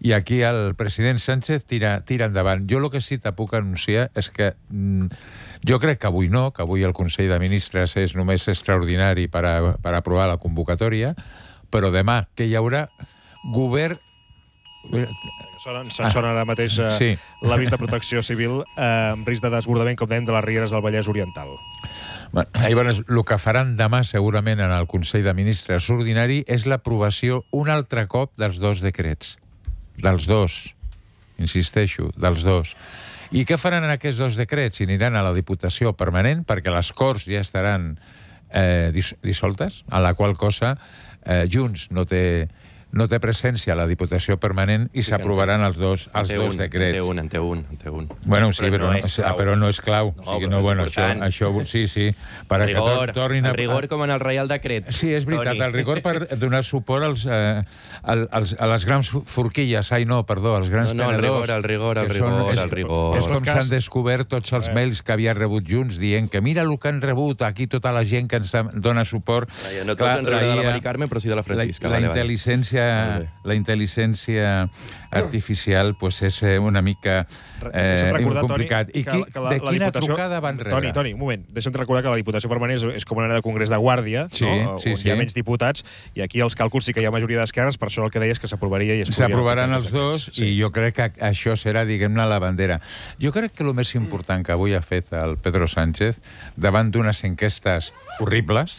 I aquí el president Sánchez tira endavant. Jo el que sí te puc anunciar és que jo crec que avui no, que avui el Consell de Ministres és només extraordinari per aprovar la convocatòria, però demà que hi haurà govern... Se'n sona ara mateix l'avís de protecció civil amb risc de desbordament, com dèiem, de les rieres del Vallès Oriental. Llavors, el que faran demà segurament en el Consell de Ministres ordinari és l'aprovació un altre cop dels dos decrets. Dels dos. Insisteixo, dels dos. I què faran en aquests dos decrets? Aniran a la Diputació Permanent, perquè les Corts ja estaran dissoltes, a la qual cosa Junts no té presència a la Diputació Permanent i s'aprovaran els dos decrets. En té un. Bueno, sí, però no és clau. Això sí. El rigor com en el Reial Decret. Sí, és veritat, el rigor per donar suport a les grans forquilles. Ai, no, perdó, als grans tenedors. El rigor. És com s'han descobert tots els mails que havia rebut Junts dient que mira el que han rebut aquí tota la gent que ens dona suport. No tots en rebre de la Mari Carme, però sí de la Francisca. La intel·ligència artificial és una mica complicat. I de quina trucada van rebre? Toni, un moment. Deixa'm recordar que la Diputació Permanent és com una mena de congrés de guàrdia, on hi ha menys diputats, i aquí els càlculs sí que hi ha majoria d'esquerres, per això el que deies que s'aprovaria i es podria... S'aprovaran els dos i jo crec que això serà, diguem-ne, la bandera. Jo crec que el més important que avui ha fet el Pedro Sánchez davant d'unes enquestes horribles,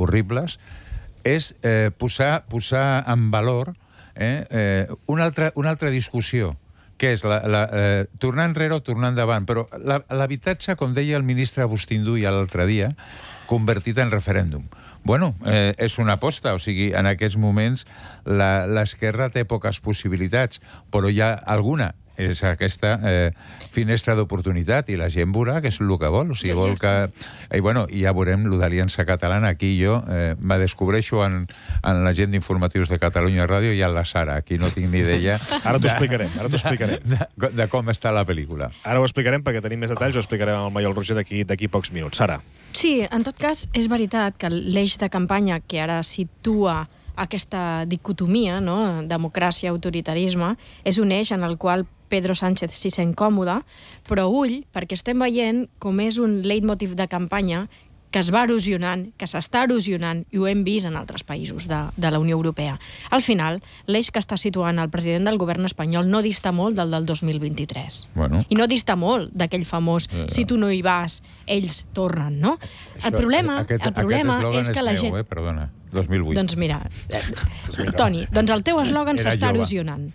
és posar en valor una altra discussió, que és tornar enrere o tornar endavant. Però l'habitatge, com deia el ministre Agustín Duy l'altre dia, convertit en referèndum. Bueno, és una aposta, o sigui, en aquests moments l'esquerra té poques possibilitats, però hi ha alguna. És aquesta finestra d'oportunitat i la gent veurà que és el que vol. O sigui, vol que... I ja veurem el d'Aliança Catalana. Aquí jo me descobreixo en la gent d'Informatius de Catalunya Ràdio i en la Sara. Aquí no tinc ni idea... Ara t'ho explicarem. De com està la pel·lícula. Ara ho explicarem perquè tenim més detalls, ho explicarem amb el Maiol Roger d'aquí pocs minuts. Sara. Sí, en tot cas, és veritat que l'eix de campanya que ara situa aquesta dicotomia, democràcia-autoritarisme, és un eix en el qual Pedro Sánchez s'hi sent còmode, però ull, perquè estem veient com és un leitmotiv de campanya que es va erosionant, que s'està erosionant, i ho hem vist en altres països de la Unió Europea. Al final, l'eix que està situant el president del govern espanyol no dista molt del 2023. I no dista molt d'aquell famós si tu no hi vas, ells tornen, no? El problema és que la gent... Perdona, 2008. Doncs mira, Toni, el teu eslògan s'està erosionant.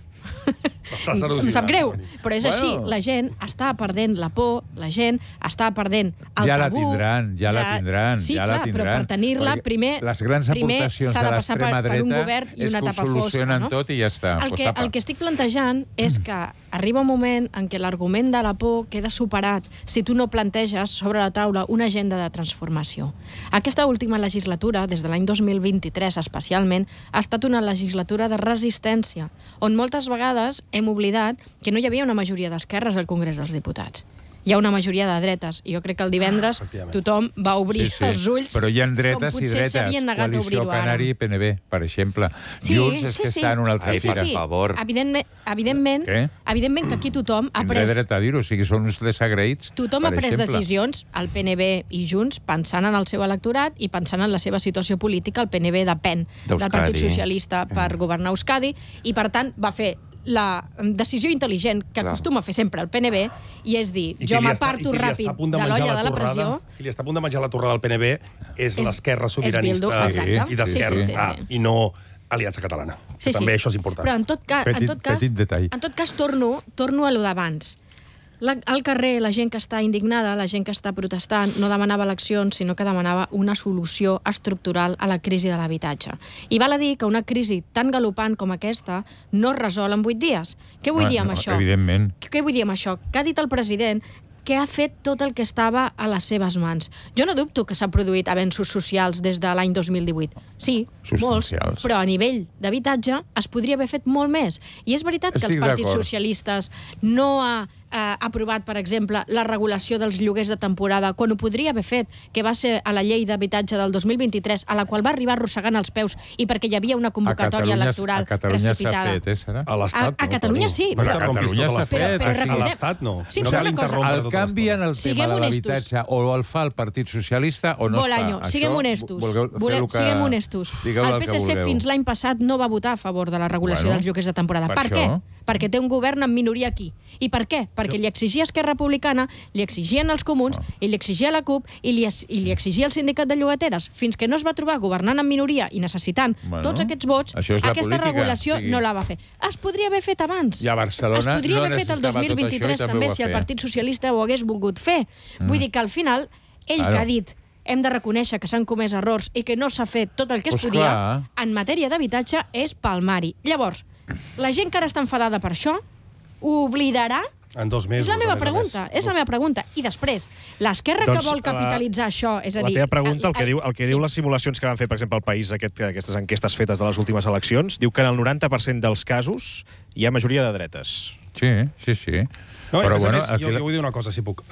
Em sap greu, però és així. La gent està perdent la por, la gent està perdent el tabú. Ja la tindran. Sí, clar, però per tenir-la, primer s'ha de passar per un govern i una etapa fosca. Solucionen tot i ja està. El que estic plantejant és que arriba un moment en què l'argument de la por queda superat si tu no planteges sobre la taula una agenda de transformació. Aquesta última legislatura, des de l'any 2023 especialment, ha estat una legislatura de resistència, on moltes vegades hem oblidat que no hi havia una majoria d'esquerres al Congrés dels Diputats. Hi ha una majoria de dretes, i jo crec que el divendres tothom va obrir els ulls, però hi ha dretes com potser s'havien negat a obrir-ho ara. Coalició Canari i PNB, per exemple. Junts és que està en un altre Sí. Evidentment que aquí tothom ha pres... Tindré dret a dir-ho, o sigui, són uns desagraïts. Tothom ha pres decisions, el PNB i Junts, pensant en el seu electorat i pensant en la seva situació política. El PNB depèn del Partit Socialista per governar Euskadi, i per tant va fer la decisió intel·ligent que acostuma a fer sempre el PNB, i és dir, jo m'aparto ràpid de l'olla de la pressió. Qui li està a punt de menjar la torrada al PNB és l'esquerra sobiranista i d'esquerra, i no Aliança Catalana. També això és important. Però en tot cas torno a lo d'abans. Al carrer, la gent que està indignada, la gent que està protestant, no demanava eleccions, sinó que demanava una solució estructural a la crisi de l'habitatge. I val a dir que una crisi tan galopant com aquesta no es resol en 8 dies. Què vull dir amb això? Evidentment. Què vull dir amb això? Que ha dit el president que ha fet tot el que estava a les seves mans. Jo no dubto que s'han produït avenços socials des de l'any 2018. Sí, molts, però a nivell d'habitatge es podria haver fet molt més. I és veritat que els partits socialistes no ha aprovat, per exemple, la regulació dels lloguers de temporada, quan ho podria haver fet, que va ser a la llei d'habitatge del 2023, a la qual va arribar arrossegant els peus i perquè hi havia una convocatòria electoral precipitada. A Catalunya s'ha fet, Sara? A l'Estat no. A Catalunya sí. No interrompis tota l'Estat. A l'Estat no. Sí, no cal interrompre el canvi en el tema de l'habitatge o el fa el Partit Socialista o no es fa. Bolaño, siguem honestos. Siguem honestos. El PSC fins l'any passat no va votar a favor de la regulació dels lloguers de temporada. Per què? Perquè té un govern en minoria aquí. I per què? Perquè li exigia Esquerra Republicana, li exigien els comuns, i li exigia la CUP, i li exigia el sindicat de llogateres. Fins que no es va trobar governant en minoria i necessitant tots aquests vots, aquesta regulació no la va fer. Es podria haver fet abans. I a Barcelona es podria haver fet el 2023 també, si el Partit Socialista ho hagués volgut fer. Vull dir que al final, ell que ha dit hem de reconèixer que s'han comès errors i que no s'ha fet tot el que es podia, en matèria d'habitatge és palmari. Llavors, la gent que ara està enfadada per això, ho oblidarà? En 2 mesos. És la meva pregunta. I després, l'esquerra que vol capitalitzar això, és a dir... La teva pregunta, el que diu les simulacions que van fer, per exemple, al País, aquestes enquestes fetes de les últimes eleccions, diu que en el 90% dels casos hi ha majoria de dretes. Sí. No, però, jo vull dir una cosa, si puc.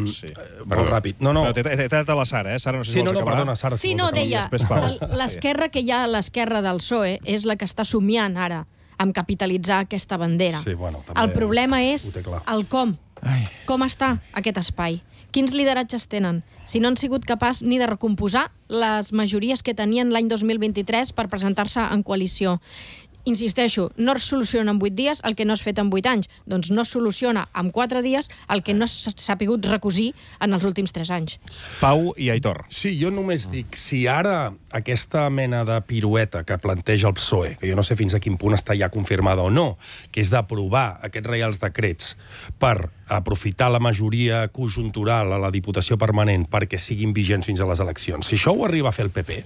Molt ràpid. No. T'he tret a la Sara, Sara, no sé si vols acabar. Perdona, Sara. Sí, no, deia, l'esquerra que hi ha a l'esquerra del PSOE és la que està somiant ara amb capitalitzar aquesta bandera. Sí, bueno, el problema és el com. Com està aquest espai? Quins lideratges tenen? Si no han sigut capaç ni de recomposar les majories que tenien l'any 2023 per presentar-se en coalició. Insisteixo, no es soluciona en 8 dies el que no has fet en 8 anys. Doncs no es soluciona en 4 dies el que no s'ha sapigut recosir en els últims 3 anys. Pau i Aitor. Sí, jo només dic, si ara aquesta mena de pirueta que planteja el PSOE, que jo no sé fins a quin punt està ja confirmada o no, que és d'aprovar aquests reials decrets per aprofitar la majoria conjuntural a la Diputació Permanent perquè siguin vigents fins a les eleccions, si això ho arriba a fer el PP,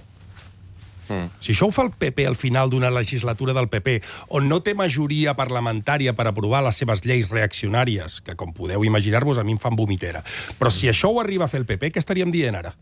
si això ho fa el PP al final d'una legislatura del PP, on no té majoria parlamentària per aprovar les seves lleis reaccionàries, que com podeu imaginar-vos a mi em fan vomitera, però si això ho arriba a fer el PP, què estaríem dient ara?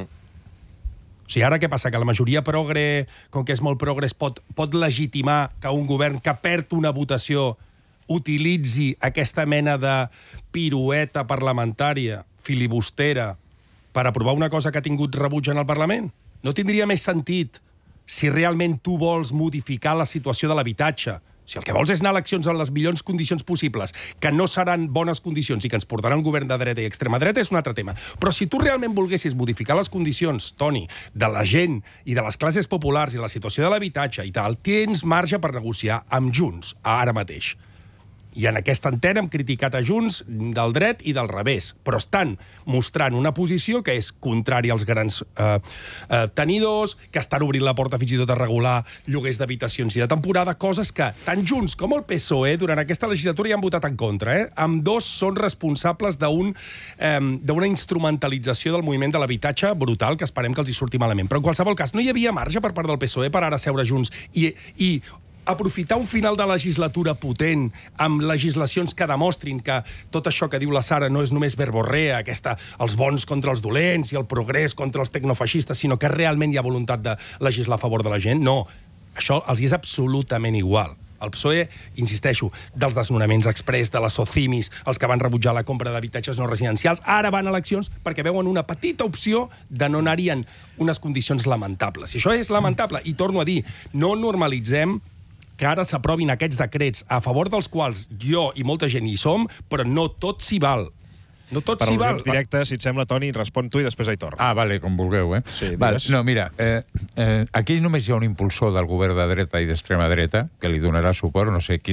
O sigui, ara què passa? Que la majoria progre, com que és molt progre, pot legitimar que un govern que perd una votació utilitzi aquesta mena de pirueta parlamentària, filibustera, per aprovar una cosa que ha tingut rebuig en el Parlament? No tindria més sentit si realment tu vols modificar la situació de l'habitatge. Si el que vols és anar a eleccions en les millors condicions possibles, que no seran bones condicions i que ens portarà un govern de dreta i extrema dreta, és un altre tema. Però si tu realment volguessis modificar les condicions, Toni, de la gent i de les classes populars i la situació de l'habitatge i tal, tens marge per negociar amb Junts, ara mateix. I en aquesta antena hem criticat a Junts del dret i del revés, però estan mostrant una posició que és contrària als grans tenidors, que estan obrint la porta fins i tot a regular lloguers d'habitacions i de temporada, coses que tant Junts com el PSOE durant aquesta legislatura ja han votat en contra. Ambdós són responsables d'una instrumentalització del moviment de l'habitatge brutal, que esperem que els hi surti malament. Però en qualsevol cas, no hi havia marge per part del PSOE per ara seure Junts i aprofitar un final de legislatura potent amb legislacions que demostrin que tot això que diu la Sara no és només verborrea, els bons contra els dolents i el progrés contra els tecnofeixistes, sinó que realment hi ha voluntat de legislar a favor de la gent. No, això els és absolutament igual. El PSOE, insisteixo, dels desnonaments express, de les SOCIMIs, els que van rebutjar la compra d'habitatges no residencials, ara van a eleccions perquè veuen una petita opció de no anar-hi en unes condicions lamentables. I això és lamentable. I torno a dir, no normalitzem que ara s'aprovin aquests decrets a favor dels quals jo i molta gent hi som, però no tot s'hi val. No tot s'hi val. Per al·lusions directes, si et sembla, Toni, respon tu i després Aitor. Vale, com vulgueu, Sí, no, mira, aquí només hi ha un impulsor del govern de dreta i d'extrema dreta, que li donarà suport, no sé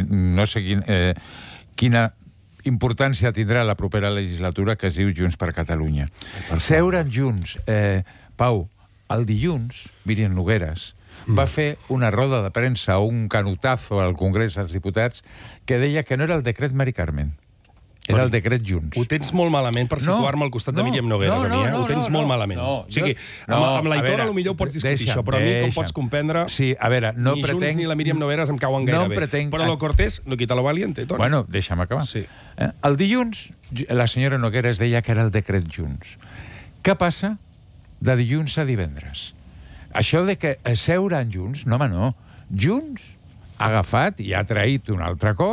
quina importància tindrà la propera legislatura, que es diu Junts per Catalunya. Seure en Junts, Pau, el dilluns, Míriam Nogueras va fer una roda de premsa o un canutazo al Congrés dels Diputats que deia que no era el decret Mari Carmen, era el decret Junts. Ho tens molt malament per situar-me al costat de Míriam Nogueras, a mi, Ho tens molt malament. O sigui, amb l'Aitor potser ho pots discutir això, però a mi, com pots comprendre, sí, a veure, ni Junts ni la Míriam Nogueras em cauen gaire bé. Però lo cortés no quita lo valiente, Toni. Bueno, deixa'm acabar. El dilluns, la senyora Nogueras deia que era el decret Junts. Què passa de dilluns a divendres? Això de que seure en Junts, no, home, no. Junts ha agafat i ha traït un altre cop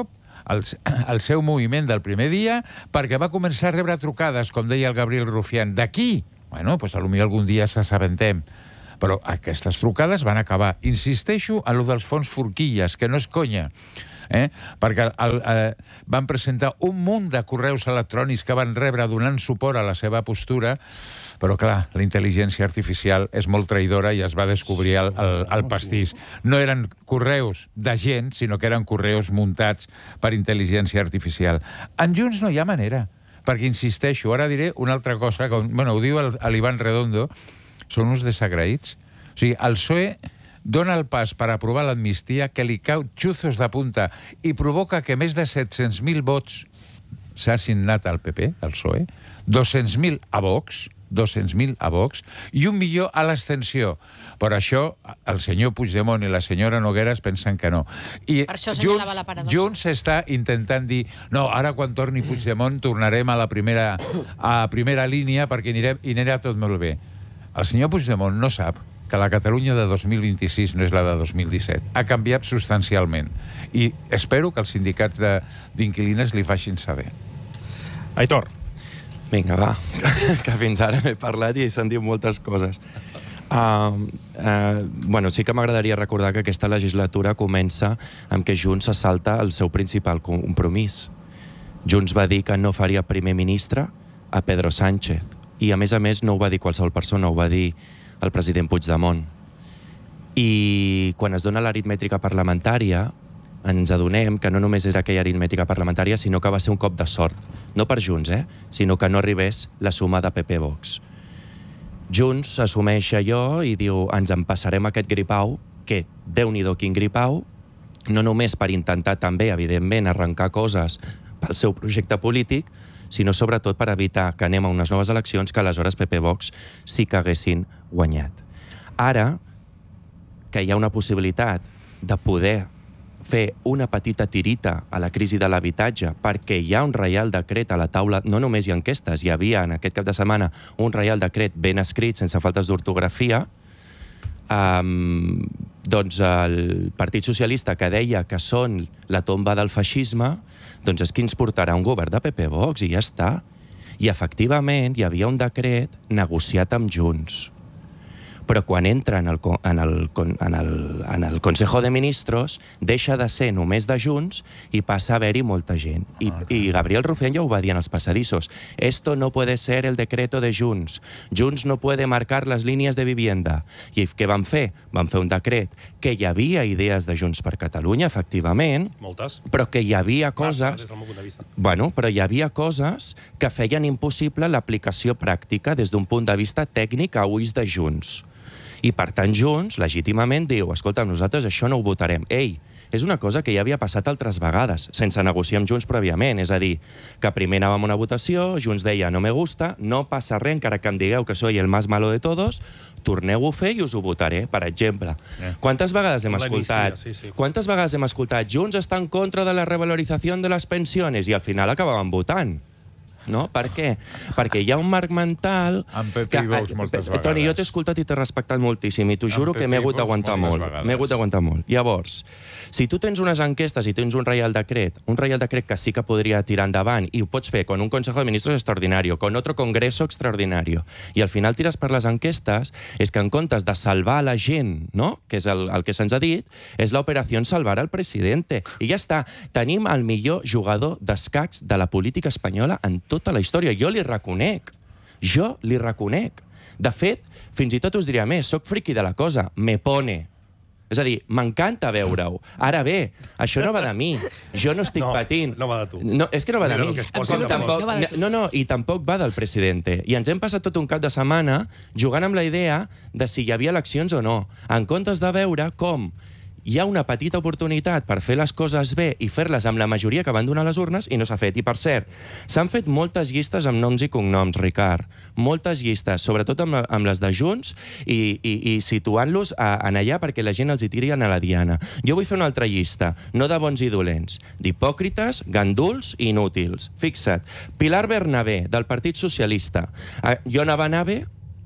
el seu moviment del primer dia, perquè va començar a rebre trucades, com deia el Gabriel Rufián, d'aquí. Bueno, doncs potser algun dia s'assabentem. Però aquestes trucades van acabar. Insisteixo a lo dels fons forquilles, que no és conya. Perquè van presentar un munt de correus electrònics que van rebre donant suport a la seva postura, però clar, la intel·ligència artificial és molt traïdora i es va descobrir el pastís. No eren correus de gent, sinó que eren correus muntats per intel·ligència artificial. En Junts no hi ha manera, perquè insisteixo, ara diré una altra cosa, que, ho diu l'Ivan Redondo, són uns desagraïts. O sigui, el PSOE dona el pas per aprovar l'amnistia que li cau xuzos de punta i provoca que més de 700.000 vots s'ha assignat al PP, al PSOE, 200.000 a Vox, 200.000 a Vox, i 1 milió a l'abstenció. Per això, el senyor Puigdemont i la senyora Nogueras pensen que no. I per això senyalava la paradoxa. Junts està intentant dir, no, ara quan torni Puigdemont tornarem a la primera línia perquè anirà tot molt bé. El senyor Puigdemont no sap que la Catalunya de 2026 no és la de 2017. Ha canviat substancialment. I espero que els sindicats d'inquilines li facin saber. Aitor. Vinga, va, que fins ara m'he parlat i he sentit moltes coses. Sí que m'agradaria recordar que aquesta legislatura comença amb que Junts se salta el seu principal compromís. Junts va dir que no faria primer ministre a Pedro Sánchez. I, a més, no ho va dir qualsevol persona, ho va dir el president Puigdemont. I quan es dona l'aritmètrica parlamentària, ens adonem que no només era aquella aritmètica parlamentària, sinó que va ser un cop de sort. No per Junts, sinó que no arribés la suma de PP-Vox. Junts assumeix allò i diu, ens en passarem aquest gripau, que Déu-n'hi-do quin gripau, no només per intentar també, evidentment, arrencar coses pel seu projecte polític, sinó sobretot per evitar que anem a unes noves eleccions que aleshores PP-Vox sí que haguessin guanyat. Ara, que hi ha una possibilitat de poder fer una petita tirita a la crisi de l'habitatge perquè hi ha un reial decret a la taula, no només hi ha enquestes, hi havia en aquest cap de setmana un reial decret ben escrit, sense faltes d'ortografia, doncs el Partit Socialista, que deia que són la tomba del feixisme, doncs és qui ens portarà un govern de PP-Vox i ja està. I efectivament hi havia un decret negociat amb Junts. Però quan entra en el Consejo de Ministros deixa de ser només de Junts i passa a haver-hi molta gent. I Gabriel Rufián ja ho va dir en els passadissos. Esto no puede ser el decreto de Junts. Junts no puede marcar les línies de vivienda. I què van fer? Van fer un decret que hi havia idees de Junts per Catalunya, efectivament, moltes, però que hi havia coses... però hi havia coses que feien impossible l'aplicació pràctica des d'un punt de vista tècnic a ulls de Junts. I, per tant, Junts, legítimament, diu, escolta, nosaltres això no ho votarem. Ei, és una cosa que ja havia passat altres vegades, sense negociar amb Junts prèviament. És a dir, que primer anàvem a una votació, Junts deia, no me gusta, no passa res, encara que em digueu que soy el más malo de todos, torneu-ho a fer i us ho votaré, per exemple. Quantes vegades hem escoltat? Quantes vegades hem escoltat? Junts està en contra de la revalorització de les pensions i al final acabaven votant. No? Per què? Perquè hi ha un marc mental... Amb PP i Vox moltes vegades. Toni, jo t'he escoltat i t'he respectat moltíssim i t'ho juro que m'he hagut d'aguantar molt. M'he hagut d'aguantar molt. Llavors, si tu tens unes enquestes i tens un reial decret que sí que podria tirar endavant i ho pots fer con un Consejo de Ministros extraordinario, con otro Congreso extraordinario, i al final tires per les enquestes, és que en comptes de salvar la gent, no? Que és el que se'ns ha dit, és l'operació salvar al presidente. I ja està. Tenim el millor jugador d'escacs de la política espanyola en tota la història. Jo li reconec. De fet, fins i tot us diria més, soc friqui de la cosa, me pone. És a dir, m'encanta veure-ho. Ara bé, això no va de mi. Jo no estic patint. No va de tu. No, és que no va de mi. I tampoc va del presidente. I ens hem passat tot un cap de setmana jugant amb la idea de si hi havia eleccions o no, en comptes de veure com hi ha una petita oportunitat per fer les coses bé i fer-les amb la majoria que van donar les urnes i no s'ha fet. I, per cert, s'han fet moltes llistes amb noms i cognoms, Ricard. Moltes llistes, sobretot amb les de Junts i situant-los en allà perquè la gent els hi tiri a la diana. Jo vull fer una altra llista, no de bons i dolents, d'hipòcrites, ganduls i inútils. Fixa't, Pilar Bernabé, del Partit Socialista. Iona Bernabé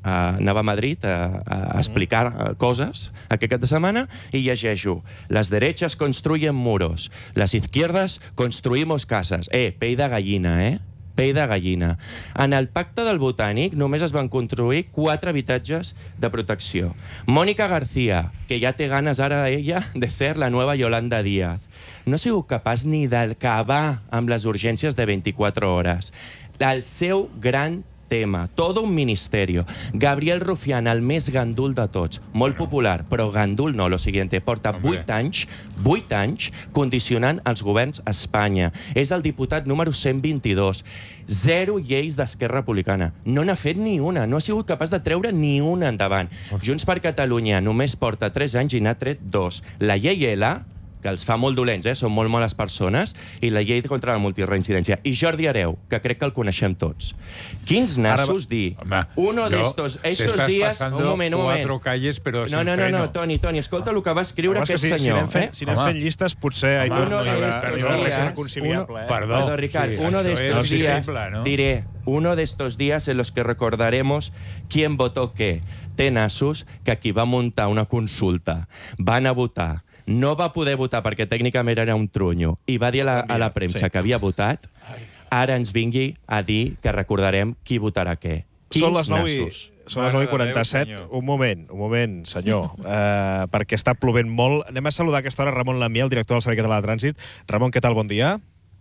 anava a Madrid a explicar coses aquest cap de setmana i llegeixo: les derechas construyen muros, las izquierdas construimos casas. Pell de gallina, pell de gallina. En el pacte del Botànic només es van construir 4 habitatges de protecció. Mònica García, que ja té ganes ara ella de ser la nova Yolanda Díaz, no ha sigut capaç ni d'acabar amb les urgències de 24 hores. El seu gran tema, todo un ministerio. Gabriel Rufián, el més gandul de tots, molt popular, però gandul no, lo siguiente, porta 8 anys condicionant els governs a Espanya. És el diputat número 122. 0 lleis d'Esquerra Republicana. No n'ha fet ni una, no ha sigut capaç de treure ni una endavant. Junts per Catalunya només porta 3 anys i n'ha tret 2. La llei ELA, que els fa molt dolents, són molt males persones, i la llei contra la multireincidència. I Jordi Hereu, que crec que el coneixem tots. Quins nassos dir? Uno de estos días... Un moment. Calles, però no, Toni, escolta el que va escriure aquest senyor. Si anem fent llistes, potser no hi haurà res irreconciliable. Perdó, Ricard. Uno de estos días, diré, uno de estos días en los que recordaremos quién votó qué. Té nassos que aquí va muntar una consulta. Van a votar. No va poder votar perquè tècnicament era un trunyo i va dir a la premsa que havia votat, ara ens vingui a dir que recordarem qui votarà què. Són les 9:47. Un moment, senyor, perquè està plovent molt. Anem a saludar a aquesta hora Ramon Lamiel, director del Servei Català de Trànsit. Ramon, què tal? Bon dia.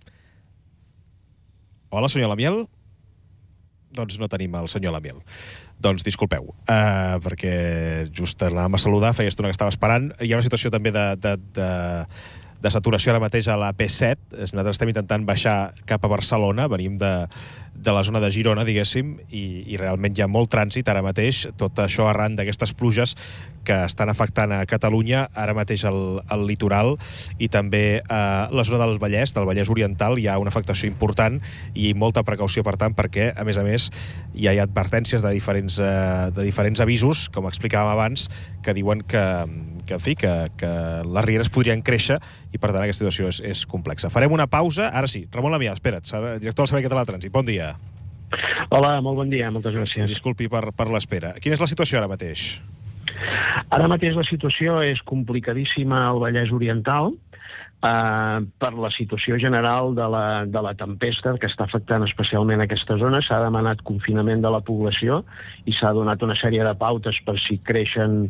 Hola, senyor Lamiel. Doncs no tenim el senyor Lamiel. Doncs disculpeu, perquè just anàvem a saludar, feia estona que estava esperant. Hi ha una situació també de saturació ara mateix a la P7. Nosaltres estem intentant baixar cap a Barcelona, venim de la zona de Girona, diguéssim, i realment hi ha molt trànsit ara mateix, tot això arran d'aquestes pluges que estan afectant a Catalunya, ara mateix al litoral, i també a la zona del Vallès Oriental hi ha una afectació important i molta precaució, per tant, perquè, a més, hi ha advertències de diferents avisos, com explicàvem abans, que diuen que les rieres podrien créixer i, per tant, aquesta situació és complexa. Farem una pausa. Ara sí, Ramon Lamiel, espera't, director del Servei Català de Trànsit. Bon dia. Hola, molt bon dia, moltes gràcies. Disculpi per l'espera. Quina és la situació ara mateix? Ara mateix la situació és complicadíssima al Vallès Oriental per la situació general de la tempesta que està afectant especialment aquesta zona. S'ha demanat confinament de la població i s'ha donat una sèrie de pautes per si creixen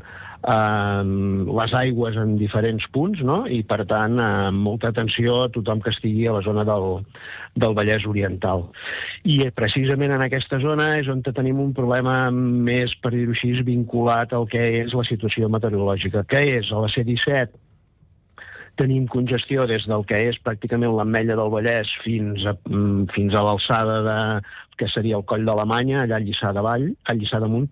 les aigües en diferents punts, no? I per tant molta atenció a tothom que estigui a la zona del Vallès Oriental. I precisament en aquesta zona és on tenim un problema més, per dir-ho així, vinculat al que és la situació meteorològica, que és a la C-17 tenim congestió des del que és pràcticament l'Ametlla del Vallès fins a l'alçada que seria el Coll d'Alemanya, allà a Lliçà d'Amunt,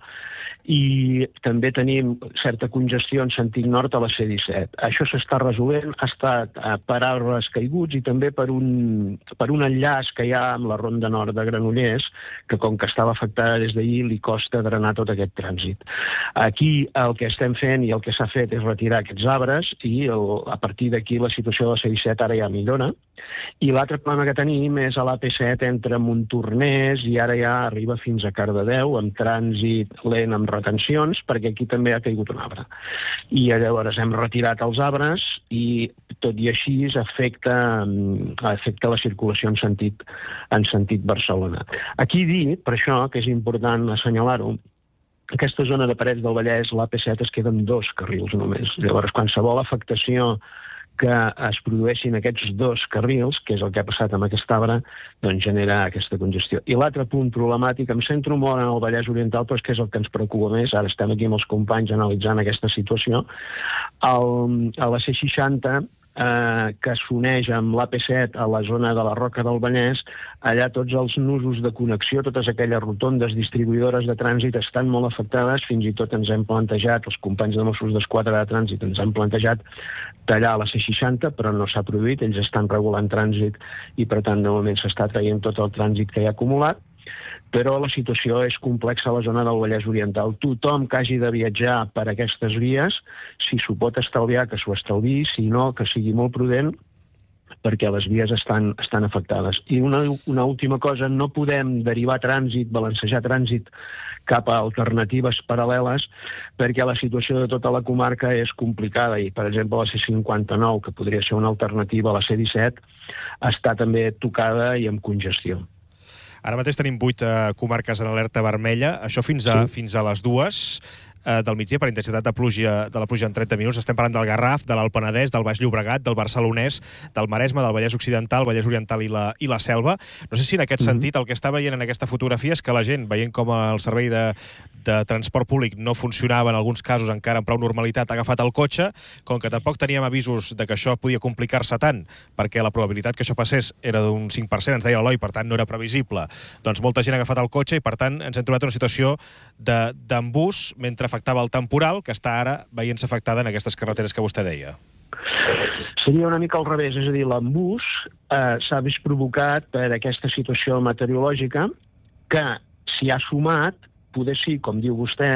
i també tenim certa congestió en sentit nord a la C-17. Això s'està resolent, ha estat per arbres caiguts i també per un enllaç que hi ha amb la Ronda Nord de Granollers, que com que estava afectada des d'ahir li costa drenar tot aquest trànsit. Aquí el que estem fent i el que s'ha fet és retirar aquests arbres i a partir d'aquí la situació de la C-17 ara ja millora. I l'altre problema que tenim és a l'AP7 entre Montornès i ara ja arriba fins a Cardedeu amb trànsit lent amb retencions, perquè aquí també ha caigut un arbre. I llavors hem retirat els arbres i tot i així afecta la circulació en sentit Barcelona. Aquí dir, per això, que és important assenyalar-ho, aquesta zona de Parets del Vallès, l'AP7, es queden 2 carrils només. Llavors, qualsevol afectació que es produeixin aquests 2 carrils, que és el que ha passat amb aquest arbre, doncs genera aquesta congestió. I l'altre punt problemàtic, em centro molt en el Vallès Oriental, però és que és el que ens preocupa més, ara estem aquí amb els companys analitzant aquesta situació. A la C60, que s'uneix amb l'AP7 a la zona de la Roca del Vallès, allà tots els nusos de connexió, totes aquelles rotondes distribuïdores de trànsit estan molt afectades, fins i tot ens hem plantejat, els companys de Mossos d'Esquadra de trànsit ens han plantejat tallar la C60, però no s'ha produït, ells estan regulant trànsit i per tant de moment s'està traient tot el trànsit que hi ha acumulat, però la situació és complexa a la zona del Vallès Oriental. Tothom que hagi de viatjar per aquestes vies, si s'ho pot estalviar, que s'ho estalviï, si no, que sigui molt prudent perquè les vies estan afectades. I una última cosa, no podem derivar trànsit, balancejar trànsit cap a alternatives paral·leles, perquè la situació de tota la comarca és complicada i, per exemple, la C59, que podria ser una alternativa a la C17, està també tocada i amb congestió. Ara mateix tenim 8 comarques en alerta vermella, això fins a les 2 del migdia per intensitat de la pluja en 30 minuts. Estem parlant del Garraf, de l'Alt Penedès, del Baix Llobregat, del Barcelonès, del Maresme, del Vallès Occidental, Vallès Oriental i la Selva. No sé si en aquest sentit el que està veient en aquesta fotografia és que la gent, veient com el servei de transport públic no funcionava en alguns casos encara amb prou normalitat, ha agafat el cotxe, com que tampoc teníem avisos de que això podia complicar-se tant, perquè la probabilitat que això passés era d'un 5%, ens deia l'Eloi, per tant no era previsible. Doncs molta gent ha agafat el cotxe i per tant ens hem trobat en una situació d'embús mentre afectava el temporal, que està ara veient-se afectada en aquestes carreteres que vostè deia. Seria una mica al revés, és a dir, l'embús s'ha vist provocat per aquesta situació meteorològica que s'hi ha sumat, poder sí, com diu vostè,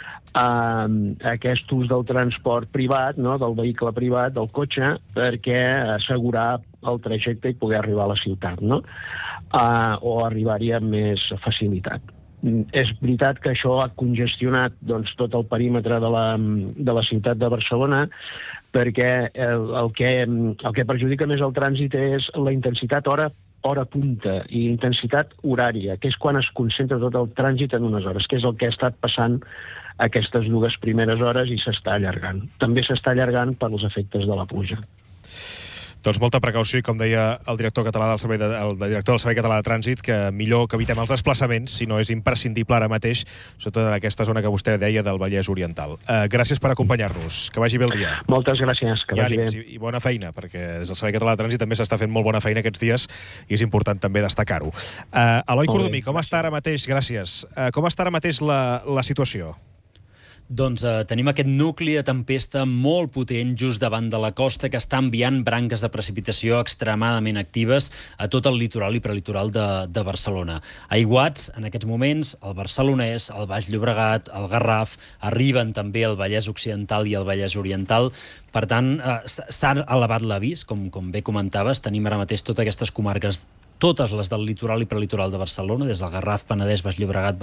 aquest ús del transport privat, no, del vehicle privat, del cotxe, perquè assegurar el trajecte i poder arribar a la ciutat, no? O arribar-hi amb més facilitat. És veritat que això ha congestionat doncs, tot el perímetre de la ciutat de Barcelona, perquè el que perjudica més el trànsit és la intensitat hora punta i intensitat horària, que és quan es concentra tot el trànsit en unes hores, que és el que ha estat passant aquestes 2 primeres hores i s'està allargant. També s'està allargant per als efectes de la pluja. Doncs molta precaució i, com deia el director del Servei Català de Trànsit, que millor que evitem els desplaçaments, si no és imprescindible ara mateix, sobretot en aquesta zona que vostè deia del Vallès Oriental. Gràcies per acompanyar-nos. Que vagi bé el dia. Moltes gràcies. Que vagi bé. I bona feina, perquè des del Servei Català de Trànsit també s'està fent molt bona feina aquests dies i és important també destacar-ho. Eloi Cordomí, com està ara mateix? Gràcies. Com està ara mateix la situació? Doncs tenim aquest nucli de tempesta molt potent just davant de la costa que està enviant branques de precipitació extremadament actives a tot el litoral i prelitoral de Barcelona. Aiguats, en aquests moments, el Barcelonès, el Baix Llobregat, el Garraf, arriben també el Vallès Occidental i el Vallès Oriental. Per tant, s'ha elevat l'avís, com bé comentaves, tenim ara mateix totes aquestes comarques, totes les del litoral i prelitoral de Barcelona, des del Garraf, Penedès, Baix Llobregat,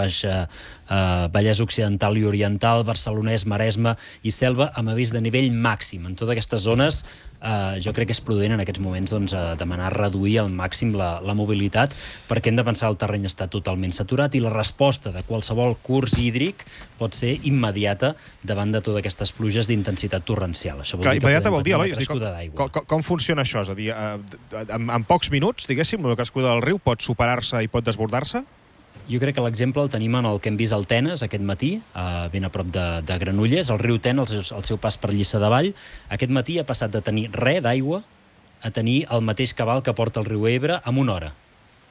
Vallès Occidental i Oriental, Barcelonès, Maresme i Selva, amb avís de nivell màxim. En totes aquestes zones jo crec que és prudent en aquests moments demanar reduir al màxim la mobilitat, perquè hem de pensar que el terreny està totalment saturat i la resposta de qualsevol curs hídric pot ser immediata davant de totes aquestes pluges d'intensitat torrencial. Això vol dir que immediata vol dir, Eloi, com funciona això? És a dir, en pocs minuts, diguéssim, la crescuda del riu pot superar-se i pot desbordar-se? Jo crec que l'exemple el tenim en el que hem vist al Tenes aquest matí, ben a prop de Granollers. El riu Tenes, al seu pas per Lliçà de Vall, aquest matí ha passat de tenir res d'aigua a tenir el mateix cabal que porta el riu Ebre en una hora.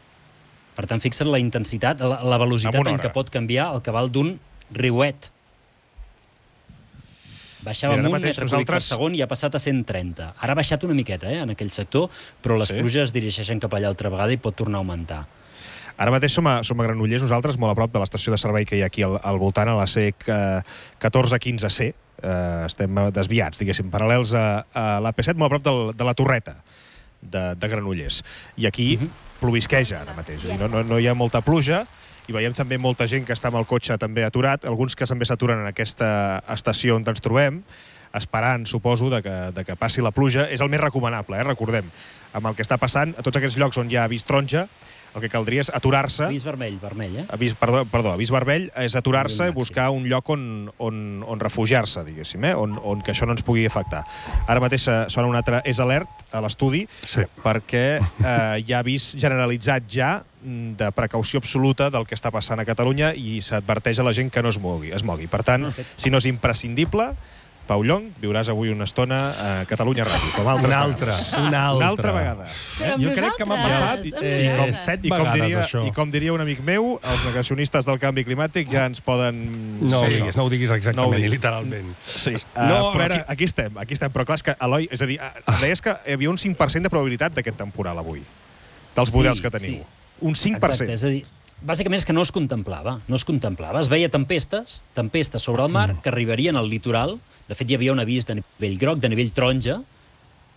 Per tant, fixa't la intensitat, la velocitat en què pot canviar el cabal d'un riuet. Baixava amb 1 metre cúbic per segon i ha passat a 130. Ara ha baixat una miqueta en aquell sector, però les pluges es dirigeixen cap allà altra vegada i pot tornar a augmentar. Ara mateix som a Granollers, nosaltres, molt a prop de l'estació de servei que hi ha aquí al voltant, a la C1415C. Estem desviats, diguéssim, paral·lels a l'AP7, molt a prop de la Torreta de Granollers. I aquí plovisqueja ara mateix. No hi ha molta pluja i veiem també molta gent que està amb el cotxe també aturat, alguns que també s'aturen en aquesta estació on ens trobem, esperant, suposo, de que passi la pluja. És el més recomanable, recordem. Amb el que està passant, a tots aquests llocs on hi ha avís taronja, el que caldria és aturar-se... Avís vermell, avís vermell és aturar-se i buscar un lloc on refugiar-se, diguéssim, on que això no ens pugui afectar. Ara mateix sona un altre és alert a l'estudi, perquè hi ha avís generalitzat ja de precaució absoluta del que està passant a Catalunya i s'adverteix a la gent que no es mogui. Per tant, si no és imprescindible, Pau Llong, viuràs avui una estona a Catalunya Ràdio, com una altra vegada. Jo crec que m'ha passat 7 vegades, això. I com diria un amic meu, els negacionistes del canvi climàtic ja ens poden... No ho diguis exactament, literalment. Sí, però aquí estem, però clar, és que, Eloi, és a dir, deies que hi havia un 5% de probabilitat d'aquest temporal avui, dels models que teniu. Un 5%. Exacte, és a dir, bàsicament és que no es contemplava. Es veia tempestes sobre el mar que arribarien al litoral. De fet, hi havia un avís de nivell groc, de nivell taronja,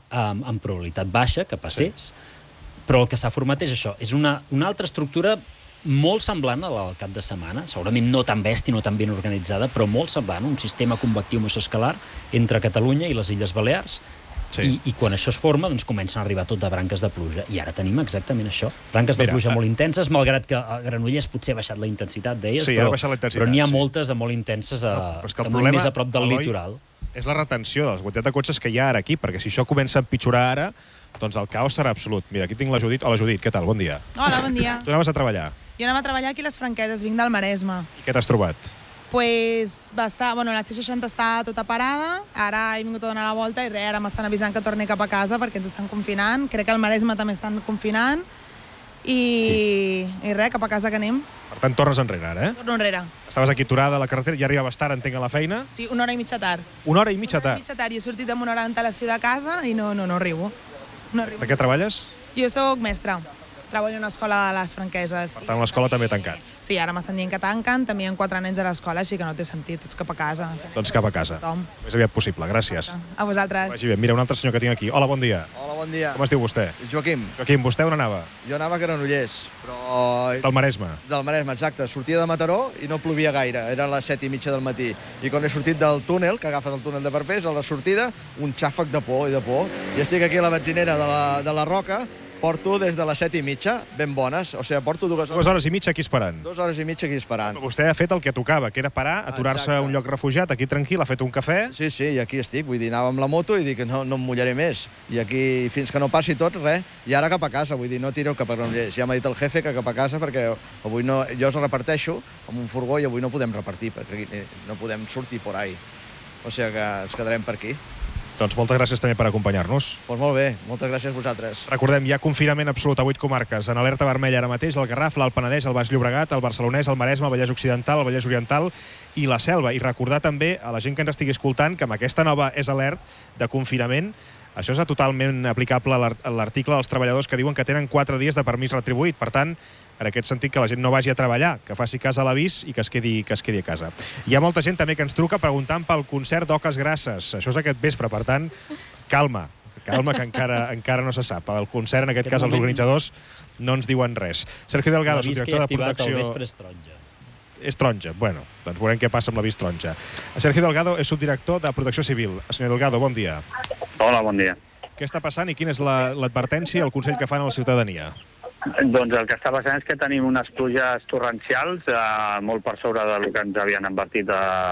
amb probabilitat baixa que passés, però el que s'ha format és això, és una altra estructura molt semblant a la del cap de setmana, segurament no tan bèstia, no tan ben organitzada, però molt semblant, un sistema convectiu mesoscalar entre Catalunya i les Illes Balears. Sí. I quan això es forma, doncs comencen a arribar tot de branques de pluja. I ara tenim exactament això. Branques de pluja molt intenses, malgrat que a Granollers potser ha baixat la intensitat d'elles, però n'hi ha moltes de molt intenses més a prop del litoral. És la retenció de la quantitat de cotxes que hi ha ara aquí, perquè si això comença a empitjorar ara, doncs el caos serà absolut. Mira, aquí tinc la Judit. Hola, Judit, què tal? Bon dia. Hola, bon dia. Tu anaves a treballar? Jo anava a treballar aquí a les Franqueses, vinc del Maresme. I què t'has trobat? Pues va estar, la C60 està tota parada, ara he vingut a donar la volta i ara m'estan avisant que torni cap a casa perquè ens estan confinant, crec que al Maresme també estan confinant i cap a casa que anem. Per tant, tornes enrere ara, Torno enrere. Estaves aquí aturada a la carretera, ja arribaves tard, entenc, a la feina? Sí, 1 hora i mitja tard. 1 hora i mitja tard? 1 hora i mitja tard, i he sortit amb 1 hora d'antelació de casa i no arribo. De què treballes? Jo sóc mestra. Treballo en una escola de les Franqueses. Per tant, l'escola també ha tancat. Sí, ara m'estan dient que tanquen, també hi ha 4 nens a l'escola, així que no té sentit, tots cap a casa. Doncs cap a casa. Més aviat possible, gràcies. A vosaltres. Vagi bé. Mira, un altre senyor que tinc aquí. Hola, bon dia. Hola, bon dia. Com es diu vostè? Joaquim. Joaquim, vostè on anava? Jo anava a Granollers, però... Del Maresme. Del Maresme, exacte. Sortia de Mataró i no plovia gaire. Eren les 7:30 del matí. I quan he sortit del túnel, que agafes el túnel de Parpés, a la sortida, un xàfec de por i de por. I estic aquí a la benzinera de la Roca, porto des de les 7:30, ben bones. O sigui, porto 2 hores. 2 hores i mitja aquí esperant. 2 hores i mitja aquí esperant. Vostè ha fet el que tocava, que era parar, aturar-se a un lloc refugiat, aquí tranquil, ha fet un cafè. Sí, i aquí estic. Vull dir, anava amb la moto i dic que no em mullaré més. I aquí, fins que no passi tot, res. I ara cap a casa, vull dir, no tiro cap a Granollers. Ja m'ha dit el jefe que cap a casa, perquè avui no... Jo els reparteixo amb un furgó i avui no podem repartir, perquè no podem sortir por ahí. O sigui que ens quedarem per aquí. Doncs moltes gràcies també per acompanyar-nos. Doncs molt bé, moltes gràcies a vosaltres. Recordem, hi ha confinament absolut a 8 comarques. En alerta vermella ara mateix el Garraf, l'Alt Penedès, el Baix Llobregat, el Barcelonès, el Maresme, el Vallès Occidental, el Vallès Oriental i la Selva. I recordar també a la gent que ens estigui escoltant que amb aquesta nova alert de confinament, això és totalment aplicable a l'article dels treballadors que diuen que tenen 4 dies de permís retribuït. Per tant, en aquest sentit, que la gent no vagi a treballar, que faci cas a l'avís i que es quedi a casa. Hi ha molta gent també que ens truca preguntant pel concert d'Oques Grasses. Això és aquest vespre, per tant, calma, que encara no se sap. El concert, en aquest cas, els organitzadors no ens diuen res. Sergio Delgado, subdirector de protecció... El vespre és taronja. És taronja. Bueno, doncs veurem què passa amb l'avís taronja. Sergio Delgado és subdirector de Protecció Civil. Senyor Delgado, bon dia. Hola, bon dia. Què està passant i quina és l'advertència, el consell que fan a la ciutadania? Doncs el que està passant és que tenim unes pluges torrencials molt per sobre del que ens havien advertit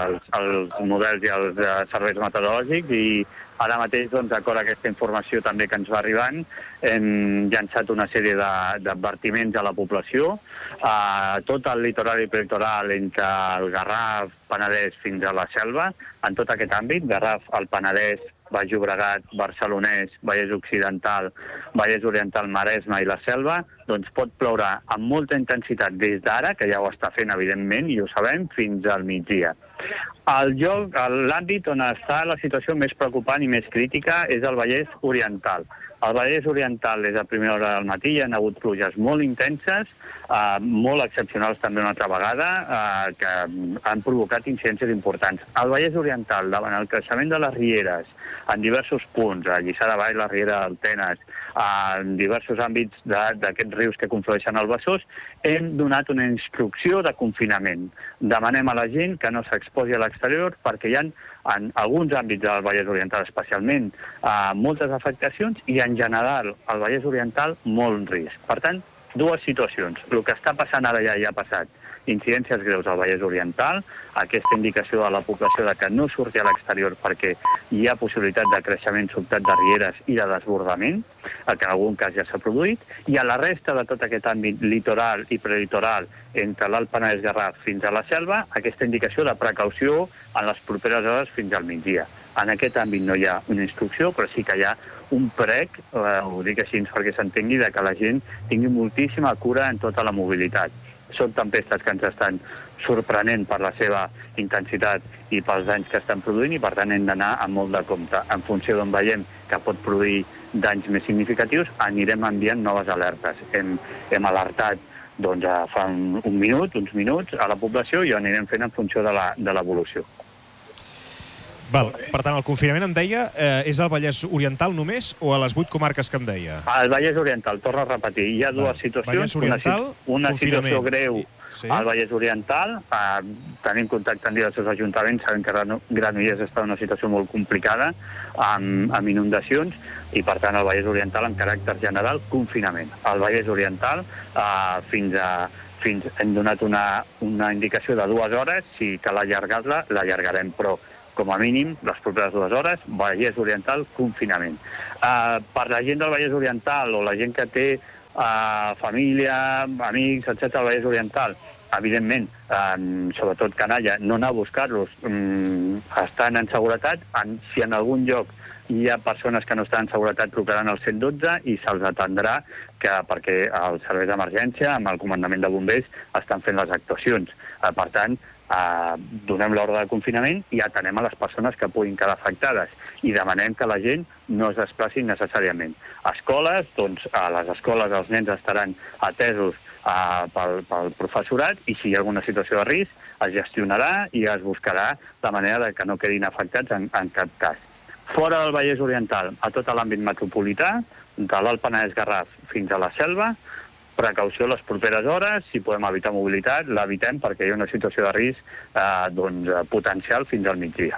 els models i els serveis meteorològics i ara mateix, d'acord a aquesta informació també que ens va arribant, hem llançat una sèrie d'advertiments a la població. Tot el litoral i prelitoral entre el Garraf, Penedès fins a la Selva, en tot aquest àmbit, Garraf, el Penedès, Baix Llobregat, Barcelonès, Vallès Occidental, Vallès Oriental, Maresme i la Selva, doncs pot ploure amb molta intensitat des d'ara, que ja ho està fent, evidentment, i ho sabem, fins al migdia. L'àmbit on està la situació més preocupant i més crítica és el Vallès Oriental. Al Vallès Oriental, des de primera hora del matí, hi ha hagut pluges molt intenses, molt excepcionals també una altra vegada, que han provocat incidències importants. Al Vallès Oriental, davant el creixement de les rieres, en diversos punts, a Lliçà de Vall, la riera del Tenes, en diversos àmbits d'aquests rius que conflueixen al Besòs, hem donat una instrucció de confinament. Demanem a la gent que no s'exposi a l'exterior perquè hi ha en alguns àmbits del Vallès Oriental especialment moltes afectacions i en general al Vallès Oriental molt risc. Per tant, dues situacions. El que està passant ara ja ha passat. Incidències greus al Vallès Oriental, aquesta indicació a la població de que no surti a l'exterior perquè hi ha possibilitat de creixement sobtat de rieres i de desbordament, que en algun cas ja s'ha produït, i a la resta de tot aquest àmbit litoral i prelitoral entre l'Alt Penedès Garraf fins a la Selva, aquesta indicació de precaució en les properes hores fins al migdia. En aquest àmbit no hi ha una instrucció, però sí que hi ha un prec, ho dic així perquè s'entengui, de que la gent tingui moltíssima cura en tota la mobilitat. Són tempestes que ens estan sorprenent per la seva intensitat i pels danys que estan produint i per tant hem d'anar amb molt de compte. En funció d'on veiem que pot produir danys més significatius, anirem enviant noves alertes. Hem alertat fa uns minuts a la població i ho anirem fent en funció de l'evolució. Val. Per tant, el confinament, em deia, és al Vallès Oriental només o a les 8 comarques que em deia? Al Vallès Oriental, torno a repetir, hi ha dues situacions. Vallès Oriental, una confinament. situació greu al Vallès Oriental. Tenim contacte amb diversos ajuntaments, sabem que Granollers està en una situació molt complicada, amb inundacions, i per tant el Vallès Oriental, en caràcter general, confinament. Al Vallès Oriental, hem donat una indicació de 2 hores, si cal allargar-la, l'allargarem, però com a mínim, les properes 2 hores, Vallès Oriental, confinament. Per la gent del Vallès Oriental o la gent que té família, amics, etc., al Vallès Oriental, evidentment, sobretot canalla, no anar a buscar-los, estan en seguretat. Si en algun lloc hi ha persones que no estan en seguretat, trucaran al 112 i se'ls atendrà perquè els serveis d'emergència, amb el comandament de bombers, estan fent les actuacions. Per tant, donem l'ordre de confinament i atenem a les persones que puguin quedar afectades i demanem que la gent no es desplaci necessàriament. Escoles, doncs a les escoles els nens estaran atesos pel professorat i si hi ha alguna situació de risc es gestionarà i es buscarà la manera de que no quedin afectats en cap cas. Fora del Vallès Oriental, a tot l'àmbit metropolità, de l'Alt Penedès Garraf fins a la Selva, precaució les properes hores, si podem evitar mobilitat, l'evitem perquè hi ha una situació de risc potencial fins al migdia.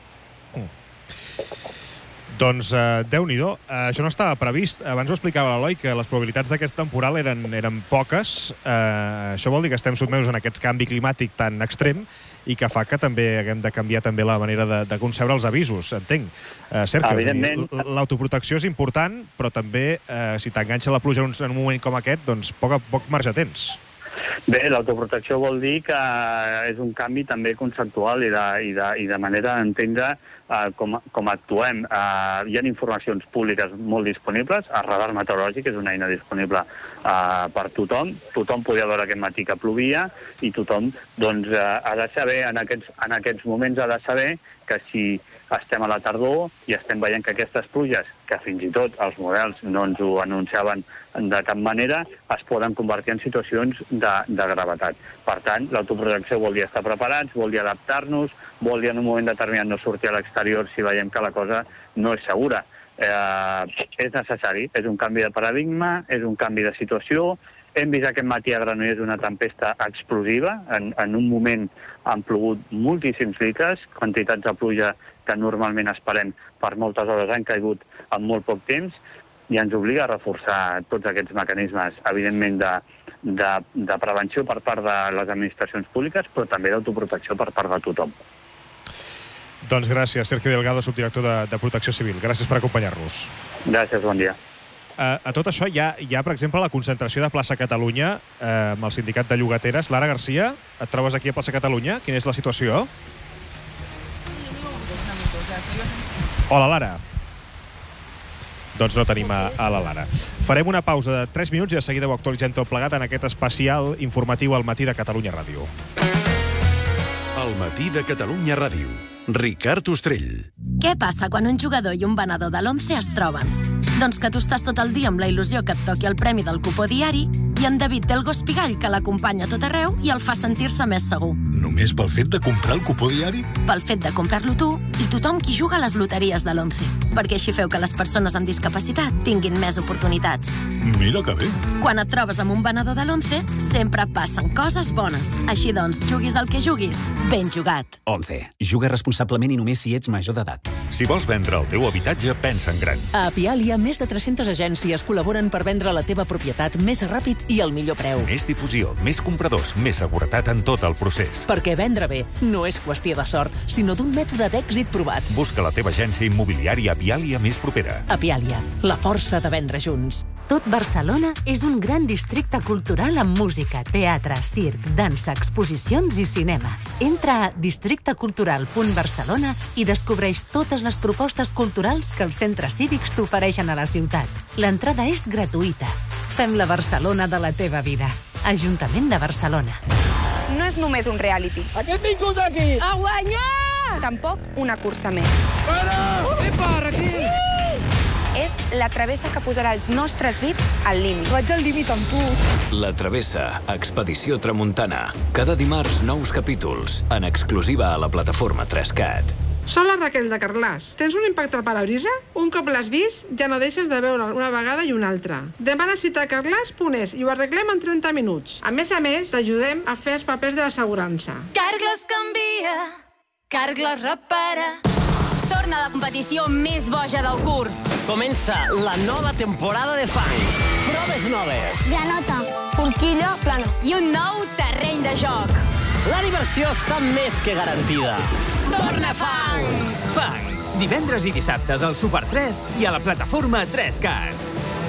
Doncs, Déu-n'hi-do, això no estava previst. Abans ho explicava l'Eloi, que les probabilitats d'aquest temporal eren poques. Això vol dir que estem sotmesos en aquest canvi climàtic tan extrem i que fa que també haguem de canviar també la manera de concebre els avisos, entenc. Sergio, l'autoprotecció és important, però també, si t'enganxa la pluja en un moment com aquest, doncs poc marge tens. Bé, l'autoprotecció vol dir que és un canvi també conceptual i de manera d'entendre com actuem. Hi ha informacions públiques molt disponibles. El radar meteorològic és una eina disponible per tothom. Tothom podia veure aquest matí que plovia i tothom ha de saber, en aquests moments ha de saber que si estem a la tardor i estem veient que aquestes pluges, que fins i tot els models no ens ho anunciaven de cap manera, es poden convertir en situacions de gravetat. Per tant, l'autoprotecció vol dir estar preparats, vol dir adaptar-nos, vol dir en un moment determinat no sortir a l'exterior si veiem que la cosa no és segura. És necessari, és un canvi de paradigma, és un canvi de situació. Hem vist aquest matí a Granollers una tempesta explosiva. En un moment han plogut moltíssims litres, quantitats de pluja que normalment esperem per moltes hores han caigut en molt poc temps i ens obliga a reforçar tots aquests mecanismes, evidentment, de prevenció per part de les administracions públiques, però també d'autoprotecció per part de tothom. Doncs gràcies, Sergio Delgado, subdirector de Protecció Civil. Gràcies per acompanyar-nos. Gràcies, bon dia. A tot això hi ha, per exemple, la concentració de Plaça Catalunya amb el sindicat de llogateres. Lara Garcia, et trobes aquí a Plaça Catalunya? Quina és la situació? Hola, Lara. Doncs no tenim a la Lara. Farem una pausa de 3 minuts i de seguida ho actualitzem tot plegat en aquest especial informatiu al matí de Catalunya Ràdio. Al matí de Catalunya Ràdio. Ricard Ostrell. Què passa quan un jugador i un venedor de l'11 es troben? Doncs que tu estàs tot el dia amb la il·lusió que et toqui el premi del cupó diari i en David té el gos pigall que l'acompanya a tot arreu i el fa sentir-se més segur. Només pel fet de comprar el cupó diari? Pel fet de comprar-lo tu i tothom qui juga a les loteries de l'11. Perquè així feu que les persones amb discapacitat tinguin més oportunitats. Mira que bé. Quan et trobes amb un venedor de l'11, sempre passen coses bones. Així doncs, juguis el que juguis, ben jugat. 11. Juga responsablement i només si ets major d'edat. Si vols vendre el teu habitatge, pensa en gran. A Pialia, més de 300 agències col·laboren per vendre la teva propietat més ràpid i al millor preu. Més difusió, més compradors, més seguretat en tot el procés. Perquè vendre bé no és qüestió de sort, sinó d'un mètode d'èxit provat. Busca la teva agència immobiliària Pialia més propera. A Pialia, la força de vendre junts. Tot Barcelona és un gran districte cultural amb música, teatre, circ, dansa, exposicions i cinema. Entra a districtecultural.barcelona i descobreix totes les propostes culturals que els centres cívics t'ofereixen a la ciutat. L'entrada és gratuïta. Fem la Barcelona de la teva vida. Ajuntament de Barcelona. No és només un reality. A què hem vingut aquí? A guanyar! Tampoc una cursa més. Para! Epa, Raquel! És la travessa que posarà els nostres VIPs al límit. Vaig al límit amb tu. La Travessa, Expedició Tramuntana. Cada dimarts, nous capítols, en exclusiva a la plataforma 3CAT. Soc la Raquel de Carglass. Tens un impacte al parabrisa? Un cop l'has vist, ja no deixes de veure'l una vegada i una altra. Demana cita a Carglass.es i ho arreglem en 30 minuts. A més, t'ajudem a fer els papers de l'assegurança. Carglass canvia, Carglass repara. Torna la competició més boja del curs. Comença la nova temporada de Fang. Proves noves. Granota, forquilla plana i un nou terreny de joc. La diversió està més que garantida. Torna Fang! Fang, divendres i dissabtes al Super 3 i a la plataforma 3Cat.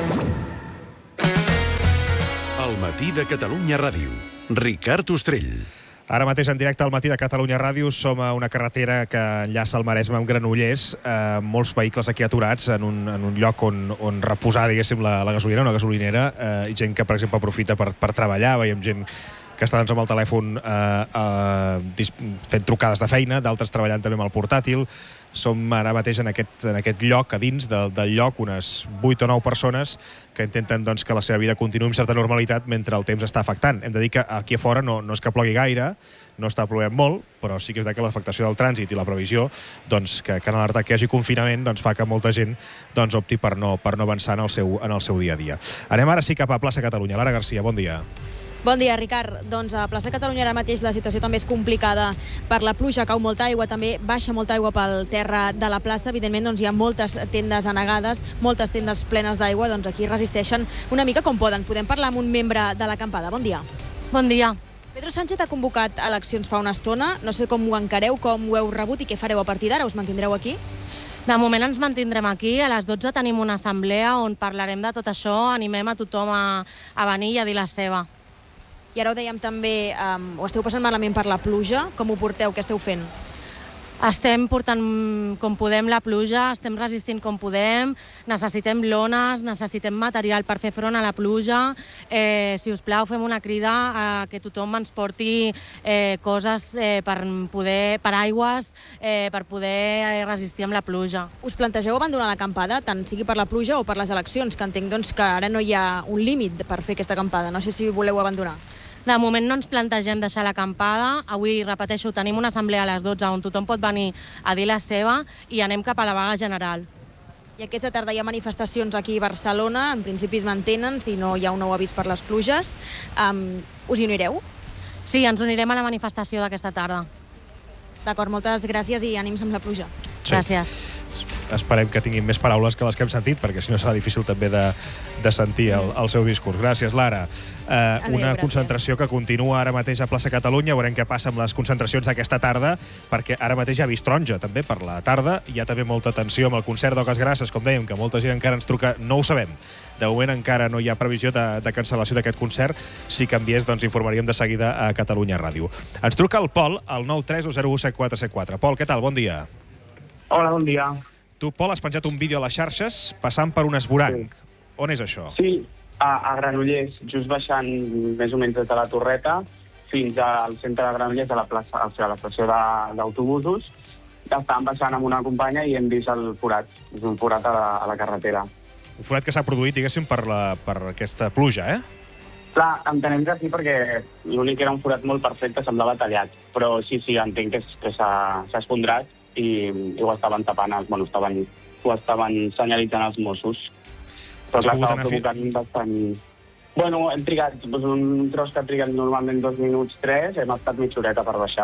El matí de Catalunya Ràdio. Ricard Ostrell. Ara mateix en directe al matí de Catalunya Ràdio som a una carretera que enllaça el Maresme amb Granollers, molts vehicles aquí aturats en un lloc on reposar, diguéssim, la gasolina, una gasolinera, i gent que, per exemple, aprofita per treballar, veiem gent que està doncs, amb el telèfon fent trucades de feina, d'altres treballant també amb el portàtil. Som ara mateix en aquest lloc, a dins del lloc, unes 8 o 9 persones que intenten doncs, que la seva vida continuï amb certa normalitat mentre el temps està afectant. Hem de dir que aquí a fora no és que plogui gaire, no està plovent molt, però sí que és que l'afectació del trànsit i la previsió doncs, que en alerta que hi hagi confinament doncs, fa que molta gent doncs, opti per no avançar en el seu dia a dia. Anem ara sí cap a Plaça Catalunya. Lara Garcia, bon dia. Bon dia, Ricard. Doncs a Plaça Catalunya ara mateix la situació també és complicada per la pluja, cau molta aigua, també baixa molta aigua pel terra de la plaça. Evidentment doncs, hi ha moltes tendes anegades, moltes tendes plenes d'aigua, doncs aquí resisteixen una mica com poden. Podem parlar amb un membre de l'acampada. Bon dia. Bon dia. Pedro Sánchez ha convocat eleccions fa una estona. No sé com ho encareu, com ho heu rebut i què fareu a partir d'ara. Us mantindreu aquí? De moment ens mantindrem aquí. A les 12 tenim una assemblea on parlarem de tot això, animem a tothom a venir i a dir la seva. I ara ho dèiem també, ho esteu passant malament per la pluja. Com ho porteu? Què esteu fent? Estem portant com podem la pluja, estem resistint com podem, necessitem lones, necessitem material per fer front a la pluja. Si us plau, fem una crida a que tothom ens porti coses per aigües, per poder resistir amb la pluja. Us plantegeu abandonar l'acampada, tant sigui per la pluja o per les eleccions, que entenc doncs, que ara no hi ha un límit per fer aquesta acampada. No sé si voleu abandonar. De moment no ens plantegem deixar l'acampada. Avui, repeteixo, tenim una assemblea a les 12 on tothom pot venir a dir la seva i anem cap a la vaga general. I aquesta tarda hi ha manifestacions aquí a Barcelona, en principi es mantenen, si no hi ha un nou avís per les pluges. Us hi unireu? Sí, ens unirem a la manifestació d'aquesta tarda. D'acord, moltes gràcies i ànims amb la pluja. Sí. Gràcies. Esperem que tinguin més paraules que les que hem sentit, perquè si no serà difícil també de sentir el seu discurs. Gràcies, Lara. Una concentració que continua ara mateix a Plaça Catalunya. Veurem què passa amb les concentracions d'aquesta tarda, perquè ara mateix hi ha vist taronja, també, per la tarda. Hi ha també molta tensió amb el concert d'Oques Grasses, com dèiem, que molta gent encara ens truca. No ho sabem. De moment encara no hi ha previsió de cancel·lació d'aquest concert. Si canviés, doncs informaríem de seguida a Catalunya Ràdio. Ens truca el Pol, al 931017474. Pol, què tal? Bon dia. Hola, bon dia. Tu, Pol, has penjat un vídeo a les xarxes passant per un esvoranc. Sí. On és això? Sí, a Granollers, just baixant més o menys des de la Torreta fins al centre de Granollers, a la plaça, o sigui, a l'estació d'autobusos. Estàvem baixant amb una companya i hem vist el forat. És un forat a la carretera. Un forat que s'ha produït, diguéssim, per aquesta pluja, Clar, entenem que sí, perquè l'únic era un forat molt perfecte, semblava tallat. Però sí, entenc que s'ha esfondrat i ho estaven tapant, ho estaven senyalitzant els Mossos. Però clar, estava provocant bastant... Bueno, hem trigat un tros que ha trigat normalment 2 minuts, 3, hem estat mitja horeta per baixar.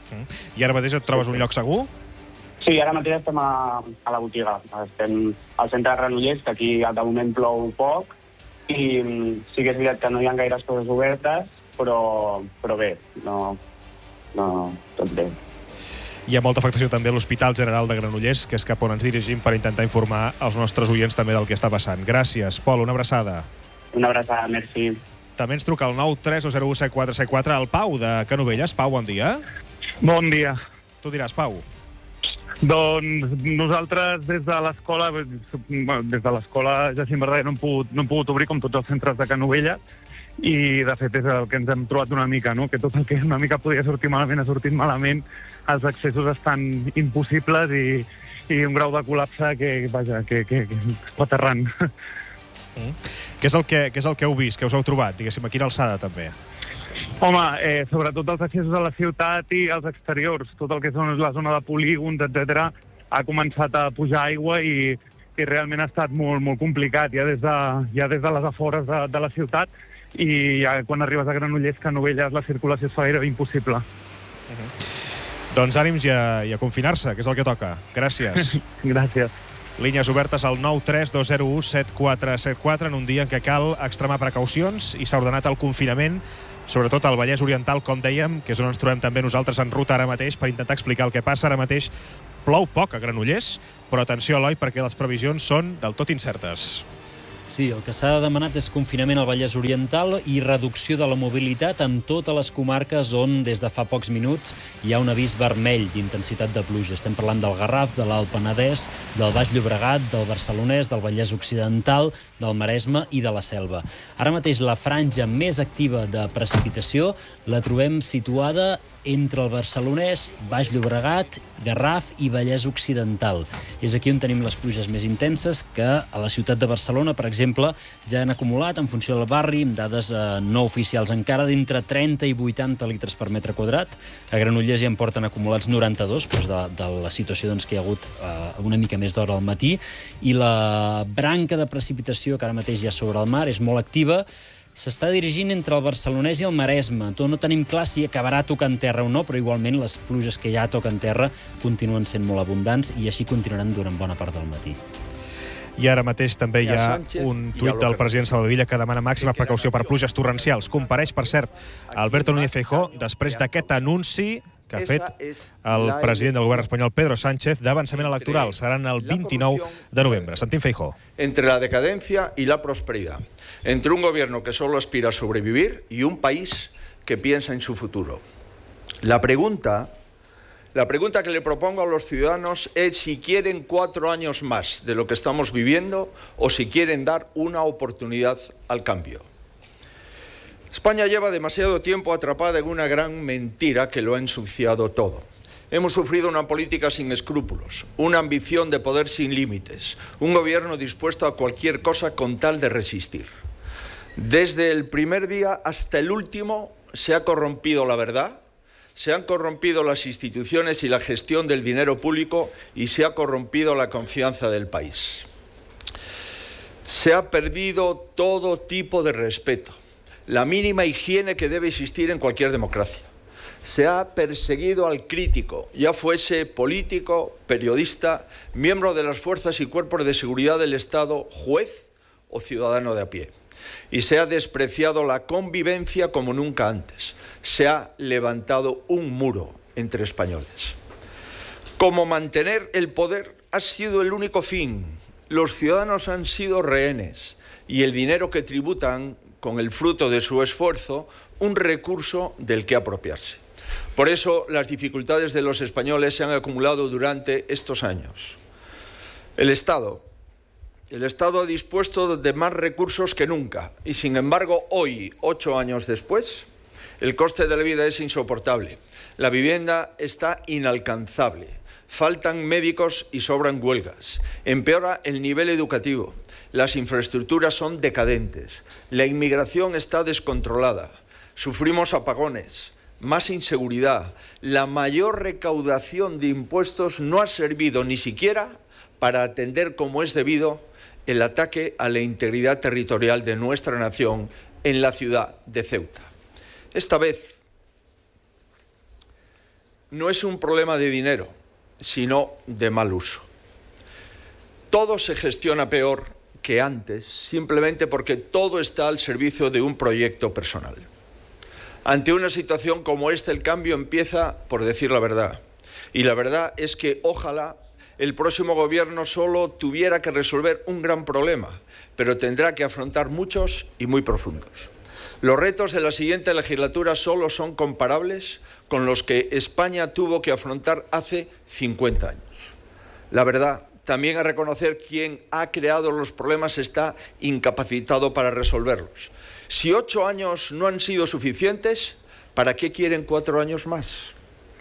I ara mateix et trobes un lloc segur? Sí, ara mateix estem a la botiga. Estem al centre de Granollers, que aquí de moment plou poc, i sí que és veritat que no hi ha gaires coses obertes, però bé, tot bé. Hi ha molta afectació també a l'Hospital General de Granollers, que és cap on ens dirigim per intentar informar els nostres oients també del que està passant. Gràcies, Pol, una abraçada. Una abraçada, merci. També ens truca el 931017474, el Pau de Canovelles. Pau, bon dia. Bon dia. Tu diràs, Pau. Doncs nosaltres des de l'escola Jacint Verdaguer no hem pogut obrir com tots els centres de Canovelles, i de fet és el que ens hem trobat una mica, no? Que tot el que una mica podia sortir malament ha sortit malament, els accessos estan impossibles i un grau de col·lapse que es pot arran. Què és el que heu vist, que us heu trobat, diguéssim, a quina alçada també? Home, sobretot els accessos a la ciutat i els exteriors, tot el que són la zona de polígons, etc., ha començat a pujar aigua i realment ha estat molt, molt complicat, ja des de les afores de la ciutat, i ja quan arribes a Granollers, Canovelles, la circulació es fa gairebé impossible. Doncs ànims i a confinar-se, que és el que toca. Gràcies. Gràcies. Línies obertes al 932017474 en un dia en què cal extremar precaucions i s'ha ordenat el confinament, sobretot al Vallès Oriental, com dèiem, que és on ens trobem també nosaltres en ruta ara mateix per intentar explicar el que passa. Ara mateix plou poc a Granollers, però atenció, Eloi, perquè les previsions són del tot incertes. Sí, el que s'ha demanat és confinament al Vallès Oriental i reducció de la mobilitat en totes les comarques on des de fa pocs minuts hi ha un avís vermell d'intensitat de pluja. Estem parlant del Garraf, de l'Alt Penedès, del Baix Llobregat, del Barcelonès, del Vallès Occidental, del Maresme i de la Selva. Ara mateix la franja més activa de precipitació la trobem situada entre el Barcelonès, Baix Llobregat, Garraf i Vallès Occidental. És aquí on tenim les pluges més intenses, que a la ciutat de Barcelona, per exemple, ja han acumulat, en funció del barri, amb dades no oficials encara, d'entre 30 i 80 litres per metre quadrat. A Granollers ja en porten acumulats 92, doncs de la situació que hi ha hagut una mica més d'hora al matí. I la branca de precipitació, que ara mateix ja sobre el mar, és molt activa, s'està dirigint entre el Barcelonès i el Maresme. No tenim clar si acabarà tocant terra o no, però igualment les pluges que ja toquen terra continuen sent molt abundants i així continuaran durant bona part del matí. I ara mateix també hi ha un tuit del president Salvador Illa que demana màxima precaució per pluges torrencials. Compareix, per cert, Alberto Núñez Feijóo després d'aquest anunci que ha fet el president del govern espanyol, Pedro Sánchez, d'avançament electoral. Seran el 29 de novembre. Sentim Feijóo. Entre la decadencia y la prosperidad. Entre un gobierno que solo aspira a sobrevivir y un país que piensa en su futuro. La pregunta que le propongo a los ciudadanos es si quieren 4 años más de lo que estamos viviendo o si quieren dar una oportunidad al cambio. España lleva demasiado tiempo atrapada en una gran mentira que lo ha ensuciado todo. Hemos sufrido una política sin escrúpulos, una ambición de poder sin límites, un gobierno dispuesto a cualquier cosa con tal de resistir. Desde el primer día hasta el último se ha corrompido la verdad, se han corrompido las instituciones y la gestión del dinero público y se ha corrompido la confianza del país. Se ha perdido todo tipo de respeto, la mínima higiene que debe existir en cualquier democracia. Se ha perseguido al crítico, ya fuese político, periodista, miembro de las fuerzas y cuerpos de seguridad del Estado, juez o ciudadano de a pie. Y se ha despreciado la convivencia como nunca antes. Se ha levantado un muro entre españoles. Como mantener el poder ha sido el único fin. Los ciudadanos han sido rehenes y el dinero que tributan con el fruto de su esfuerzo, un recurso del que apropiarse. Por eso las dificultades de los españoles se han acumulado durante estos años. El Estado ha dispuesto de más recursos que nunca y, sin embargo, hoy, 8 años después, el coste de la vida es insoportable. La vivienda está inalcanzable. Faltan médicos y sobran huelgas. Empeora el nivel educativo. Las infraestructuras son decadentes. La inmigración está descontrolada. Sufrimos apagones, más inseguridad. La mayor recaudación de impuestos no ha servido ni siquiera para atender como es debido el ataque a la integridad territorial de nuestra nación en la ciudad de Ceuta. Esta vez no es un problema de dinero, sino de mal uso. Todo se gestiona peor que antes, simplemente porque todo está al servicio de un proyecto personal. Ante una situación como esta, el cambio empieza por decir la verdad. Y la verdad es que ojalá el próximo gobierno solo tuviera que resolver un gran problema, pero tendrá que afrontar muchos y muy profundos. Los retos de la siguiente legislatura solo son comparables con los que España tuvo que afrontar hace 50 años. La verdad, también a reconocer quien ha creado los problemas está incapacitado para resolverlos. Si 8 años no han sido suficientes, ¿para qué quieren 4 años más?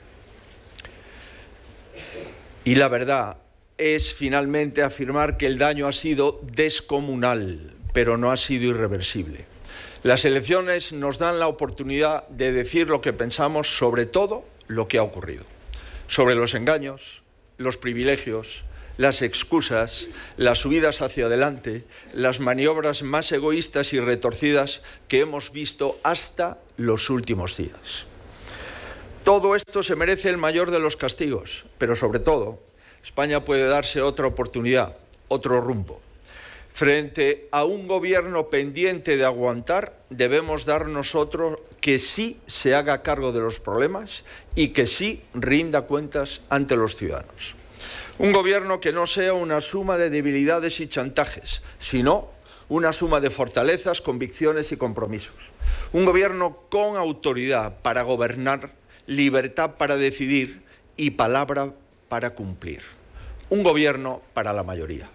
Y la verdad es finalmente afirmar que el daño ha sido descomunal, pero no ha sido irreversible. Las elecciones nos dan la oportunidad de decir lo que pensamos sobre todo lo que ha ocurrido, sobre los engaños, los privilegios, las excusas, las subidas hacia adelante, las maniobras más egoístas y retorcidas que hemos visto hasta los últimos días. Todo esto se merece el mayor de los castigos, pero sobre todo, España puede darse otra oportunidad, otro rumbo. Frente a un gobierno pendiente de aguantar, debemos dar nosotros que sí se haga cargo de los problemas y que sí rinda cuentas ante los ciudadanos. Un gobierno que no sea una suma de debilidades y chantajes, sino una suma de fortalezas, convicciones y compromisos. Un gobierno con autoridad para gobernar, libertad para decidir y palabra para cumplir. Un gobierno para la mayoría.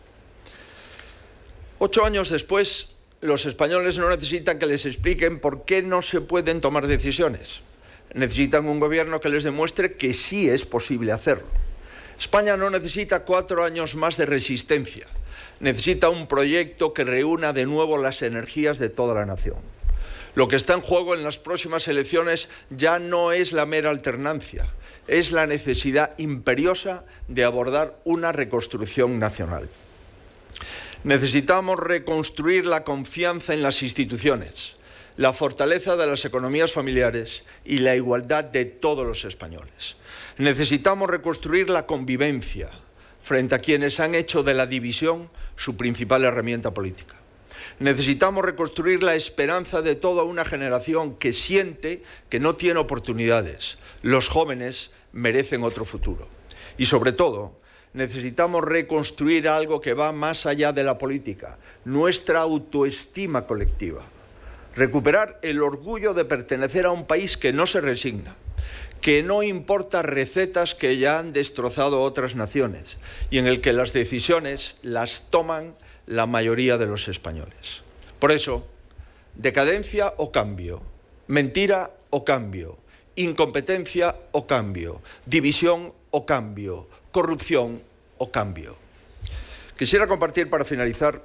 8 años después, los españoles no necesitan que les expliquen por qué no se pueden tomar decisiones. Necesitan un gobierno que les demuestre que sí es posible hacerlo. España no necesita 4 años más de resistencia. Necesita un proyecto que reúna de nuevo las energías de toda la nación. Lo que está en juego en las próximas elecciones ya no es la mera alternancia, es la necesidad imperiosa de abordar una reconstrucción nacional. Necesitamos reconstruir la confianza en las instituciones, la fortaleza de las economías familiares y la igualdad de todos los españoles. Necesitamos reconstruir la convivencia frente a quienes han hecho de la división su principal herramienta política. Necesitamos reconstruir la esperanza de toda una generación que siente que no tiene oportunidades. Los jóvenes merecen otro futuro. Y sobre todo, necesitamos reconstruir algo que va más allá de la política, nuestra autoestima colectiva. Recuperar el orgullo de pertenecer a un país que no se resigna, que no importa recetas que ya han destrozado otras naciones y en el que las decisiones las toman la mayoría de los españoles. Por eso, decadencia o cambio, mentira o cambio, incompetencia o cambio, división o cambio, corrupción o cambio. Quisiera compartir para finalizar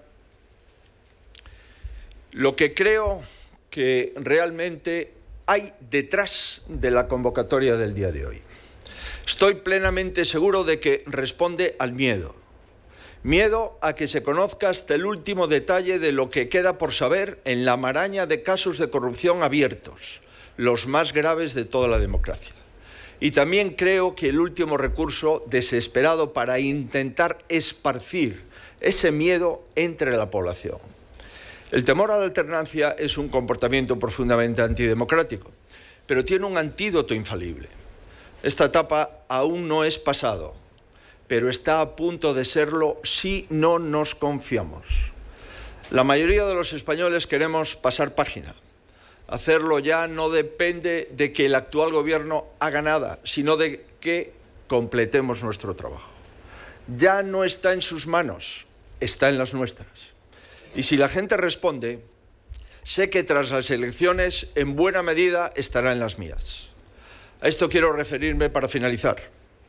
lo que creo que realmente hay detrás de la convocatoria del día de hoy. Estoy plenamente seguro de que responde al miedo. Miedo a que se conozca hasta el último detalle de lo que queda por saber en la maraña de casos de corrupción abiertos, los más graves de toda la democracia. Y también creo que el último recurso desesperado para intentar esparcir ese miedo entre la población. El temor a la alternancia es un comportamiento profundamente antidemocrático, pero tiene un antídoto infalible. Esta etapa aún no es pasado, pero está a punto de serlo si no nos confiamos. La mayoría de los españoles queremos pasar página. Hacerlo ya no depende de que el actual gobierno haga nada, sino de que completemos nuestro trabajo. Ya no está en sus manos, está en las nuestras. Y si la gente responde, sé que tras las elecciones, en buena medida, estará en las mías. A esto quiero referirme para finalizar.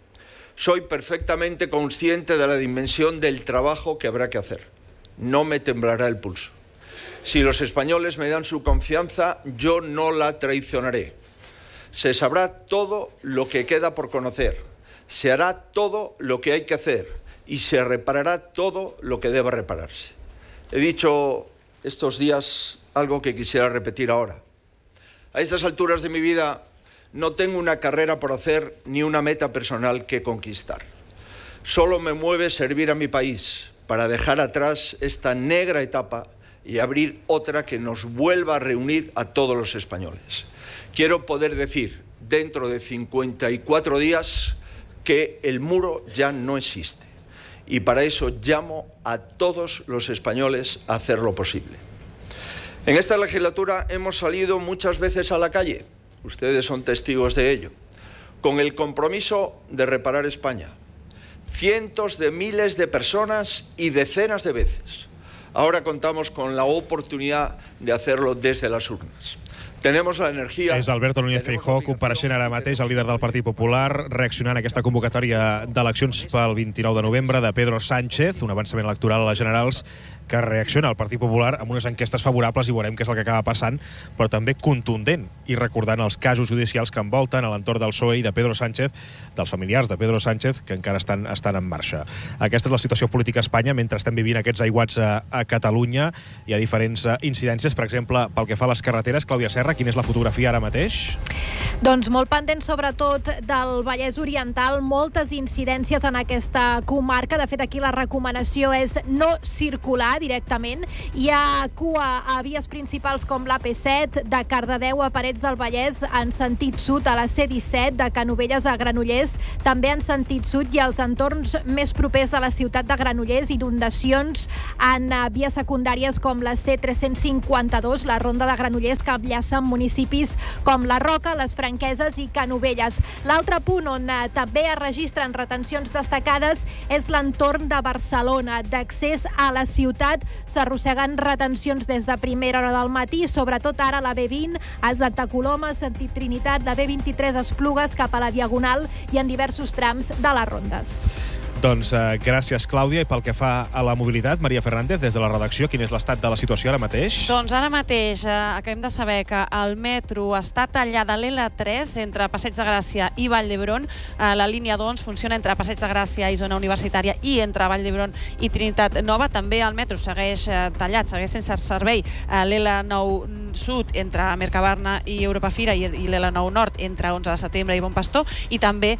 Soy perfectamente consciente de la dimensión del trabajo que habrá que hacer. No me temblará el pulso. Si los españoles me dan su confianza, yo no la traicionaré. Se sabrá todo lo que queda por conocer, se hará todo lo que hay que hacer y se reparará todo lo que deba repararse. He dicho estos días algo que quisiera repetir ahora. A estas alturas de mi vida no tengo una carrera por hacer ni una meta personal que conquistar. Solo me mueve servir a mi país para dejar atrás esta negra etapa y abrir otra que nos vuelva a reunir a todos los españoles. Quiero poder decir, dentro de 54 días, que el muro ya no existe. Y para eso llamo a todos los españoles a hacer lo posible. En esta legislatura hemos salido muchas veces a la calle, ustedes son testigos de ello, con el compromiso de reparar España. Cientos de miles de personas y decenas de veces. Ahora contamos con la oportunidad de hacerlo desde las urnas. Tenemos la energía... És Alberto Núñez Feijóo, compareixent ara mateix, el líder del Partit Popular, reaccionant a aquesta convocatòria d'eleccions pel 29 de novembre de Pedro Sánchez, un avançament electoral a les generals que reacciona al Partit Popular amb unes enquestes favorables i veurem què és el que acaba passant, però també contundent i recordant els casos judicials que envolten a l'entorn del PSOE i de Pedro Sánchez, dels familiars de Pedro Sánchez, que encara estan en marxa. Aquesta és la situació política a Espanya mentre estem vivint aquests aiguats a Catalunya. Hi ha diferents incidències, per exemple, pel que fa a les carreteres. Clàudia Serra, quina és la fotografia ara mateix? Doncs molt pendent sobretot del Vallès Oriental, moltes incidències en aquesta comarca. De fet, aquí la recomanació és no circular directament. Hi ha cua a vies principals com l'AP7, de Cardedeu a Parets del Vallès en sentit sud, a la C-17, de Canovelles a Granollers, també en sentit sud, i als entorns més propers de la ciutat de Granollers, inundacions en vies secundàries com la C-352, la ronda de Granollers que enllaça amb municipis com La Roca, les Franqueses i Canovelles. L'altre punt on també es registren retencions destacades és l'entorn de Barcelona. D'accés a la ciutat s'arrosseguen retencions des de primera hora del matí, sobretot ara a la B20, a Santa Coloma, sentit Trinitat, la B23 a Esplugues cap a la Diagonal i en diversos trams de les rondes. Doncs gràcies, Clàudia. I pel que fa a la mobilitat, Maria Fernández, des de la redacció, quin és l'estat de la situació ara mateix? Doncs ara mateix acabem de saber que el metro està tallat a l'L3 entre Passeig de Gràcia i Vall d'Hebron. La línia 2 funciona entre Passeig de Gràcia i Zona Universitària i entre Vall d'Hebron i Trinitat Nova. També el metro segueix tallat, segueix sense servei l'L9 Sud entre Mercabarna i Europa Fira i l'L9 Nord entre 11 de setembre i Bon Pastor, i també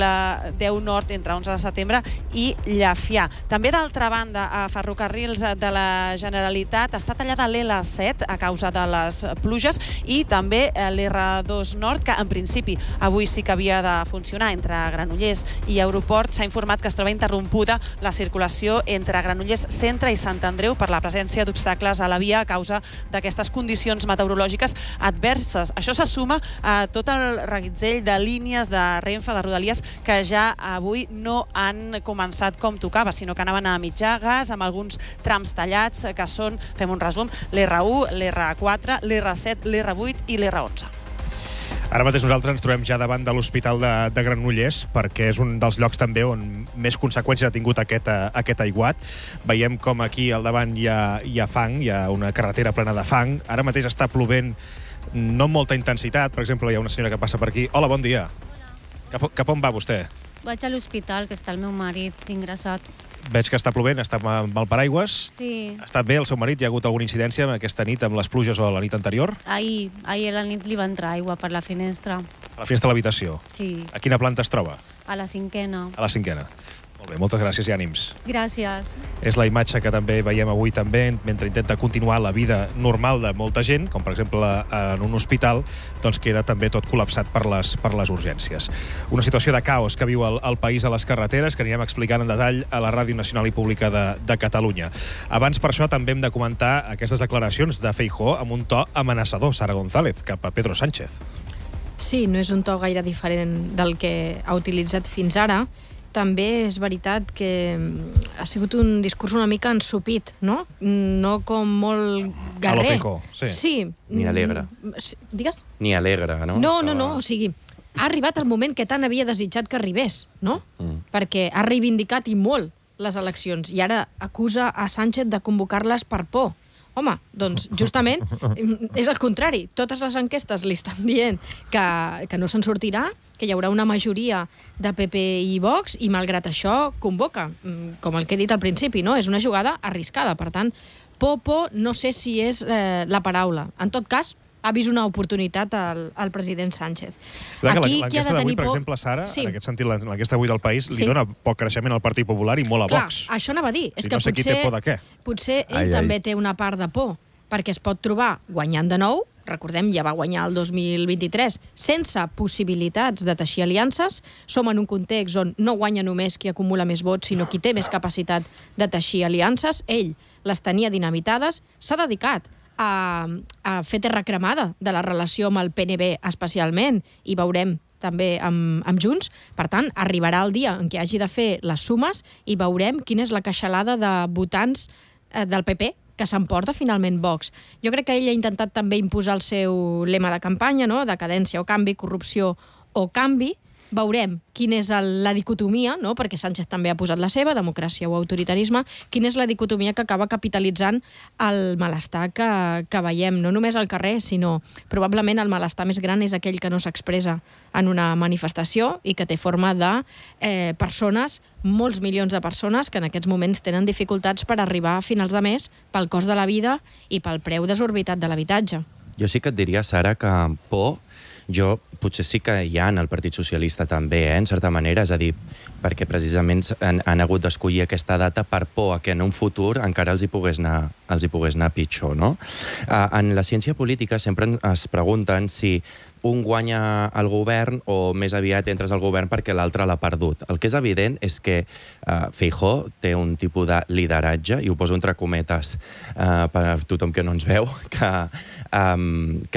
l'L10 Nord entre 11 de setembre i Llafià. També, d'altra banda, a Ferrocarrils de la Generalitat està tallada l'L7 a causa de les pluges, i també l'R2 Nord, que en principi avui sí que havia de funcionar entre Granollers i Aeroport. S'ha informat que es troba interrompuda la circulació entre Granollers Centre i Sant Andreu per la presència d'obstacles a la via a causa d'aquestes condicions meteorològiques adverses. Això se suma a tot el reguitzell de línies de Renfe, de Rodalies, que ja avui no han començat com tocava, sinó que anaven a mitjà gas, amb alguns trams tallats, que són, fem un resum, l'R1, l'R4, l'R7, l'R8 i l'R11. Ara mateix nosaltres ens trobem ja davant de l'Hospital de Granollers, perquè és un dels llocs també on més conseqüències ha tingut aquest aiguat. Veiem com aquí al davant hi ha fang, hi ha una carretera plena de fang. Ara mateix està plovent, no amb molta intensitat. Per exemple, hi ha una senyora que passa per aquí. Hola, bon dia. Cap on va vostè? Vaig a l'hospital, que està el meu marit ingressat. Veig que està plovent, està amb el paraigües. Sí. Ha estat bé el seu marit? Hi ha hagut alguna incidència aquesta nit amb les pluges o la nit anterior? Ahir a la nit li va entrar aigua per la finestra. A la finestra de l'habitació? Sí. A quina planta es troba? A la 5ª. A la 5ª. Molt bé, moltes gràcies i ànims. Gràcies. És la imatge que també veiem avui també, mentre intenta continuar la vida normal de molta gent, com per exemple en un hospital, doncs queda també tot col·lapsat per les urgències. Una situació de caos que viu el país a les carreteres, que anirem explicant en detall a la Ràdio Nacional i Pública de Catalunya. Abans, per això, també hem de comentar aquestes declaracions de Feijóo amb un to amenaçador, Sara González, cap a Pedro Sánchez. Sí, no és un to gaire diferent del que ha utilitzat fins ara. També és veritat que ha sigut un discurs una mica ensopit, no? No com molt guerrer. A lo Feijóo, sí. Sí. Ni alegre. Digues? Ni alegre, no? No, o sigui, ha arribat el moment que tant havia desitjat que arribés, no? Perquè ha reivindicat i molt les eleccions i ara acusa a Sánchez de convocar-les per por. Home, doncs justament és el contrari. Totes les enquestes li estan dient que no se'n sortirà, que hi haurà una majoria de PP i Vox, i malgrat això convoca, com el que he dit al principi, no? És una jugada arriscada. Per tant, por no sé si és la paraula. En tot cas, ha vist una oportunitat al president Sánchez. Aquí qui ha de tenir por... Per exemple, Sara, sí. En aquest sentit, l'enquesta d'avui del País li dona poc creixement al Partit Popular i molt a Vox. Clar, això anava a dir. És que no sé qui té por de què. Potser ell també té una part de por, perquè es pot trobar guanyant de nou, recordem, ja va guanyar el 2023, sense possibilitats de teixir aliances. Som en un context on no guanya només qui acumula més vots, sinó qui té més capacitat de teixir aliances. Ell les tenia dinamitades, s'ha dedicat a fer terra cremada de la relació amb el PNB especialment, i veurem també amb Junts. Per tant, arribarà el dia en què hagi de fer les sumes i veurem quina és la queixalada de votants del PP que s'emporta finalment Vox. Jo crec que ell ha intentat també imposar el seu lema de campanya, no? Decadència o canvi, corrupció o canvi. Veurem quina és la dicotomia, no? Perquè Sánchez també ha posat la seva, democràcia o autoritarisme, quina és la dicotomia que acaba capitalitzant el malestar que veiem, no només al carrer, sinó probablement el malestar més gran és aquell que no s'expressa en una manifestació i que té forma de persones, molts milions de persones que en aquests moments tenen dificultats per arribar a finals de mes pel cost de la vida i pel preu desorbitat de l'habitatge. Jo sí que et diria, Sara, que por potser sí que hi ha en el Partit Socialista també, en certa manera, és a dir, perquè precisament han hagut d'escollir aquesta data per por a que en un futur encara els hi pogués anar pitjor, no? En la ciència política sempre es pregunten si un guanya el govern o més aviat entres al govern perquè l'altre l'ha perdut. El que és evident és que Feijóo té un tipus de lideratge, i ho poso entre cometes per tothom que no ens veu, que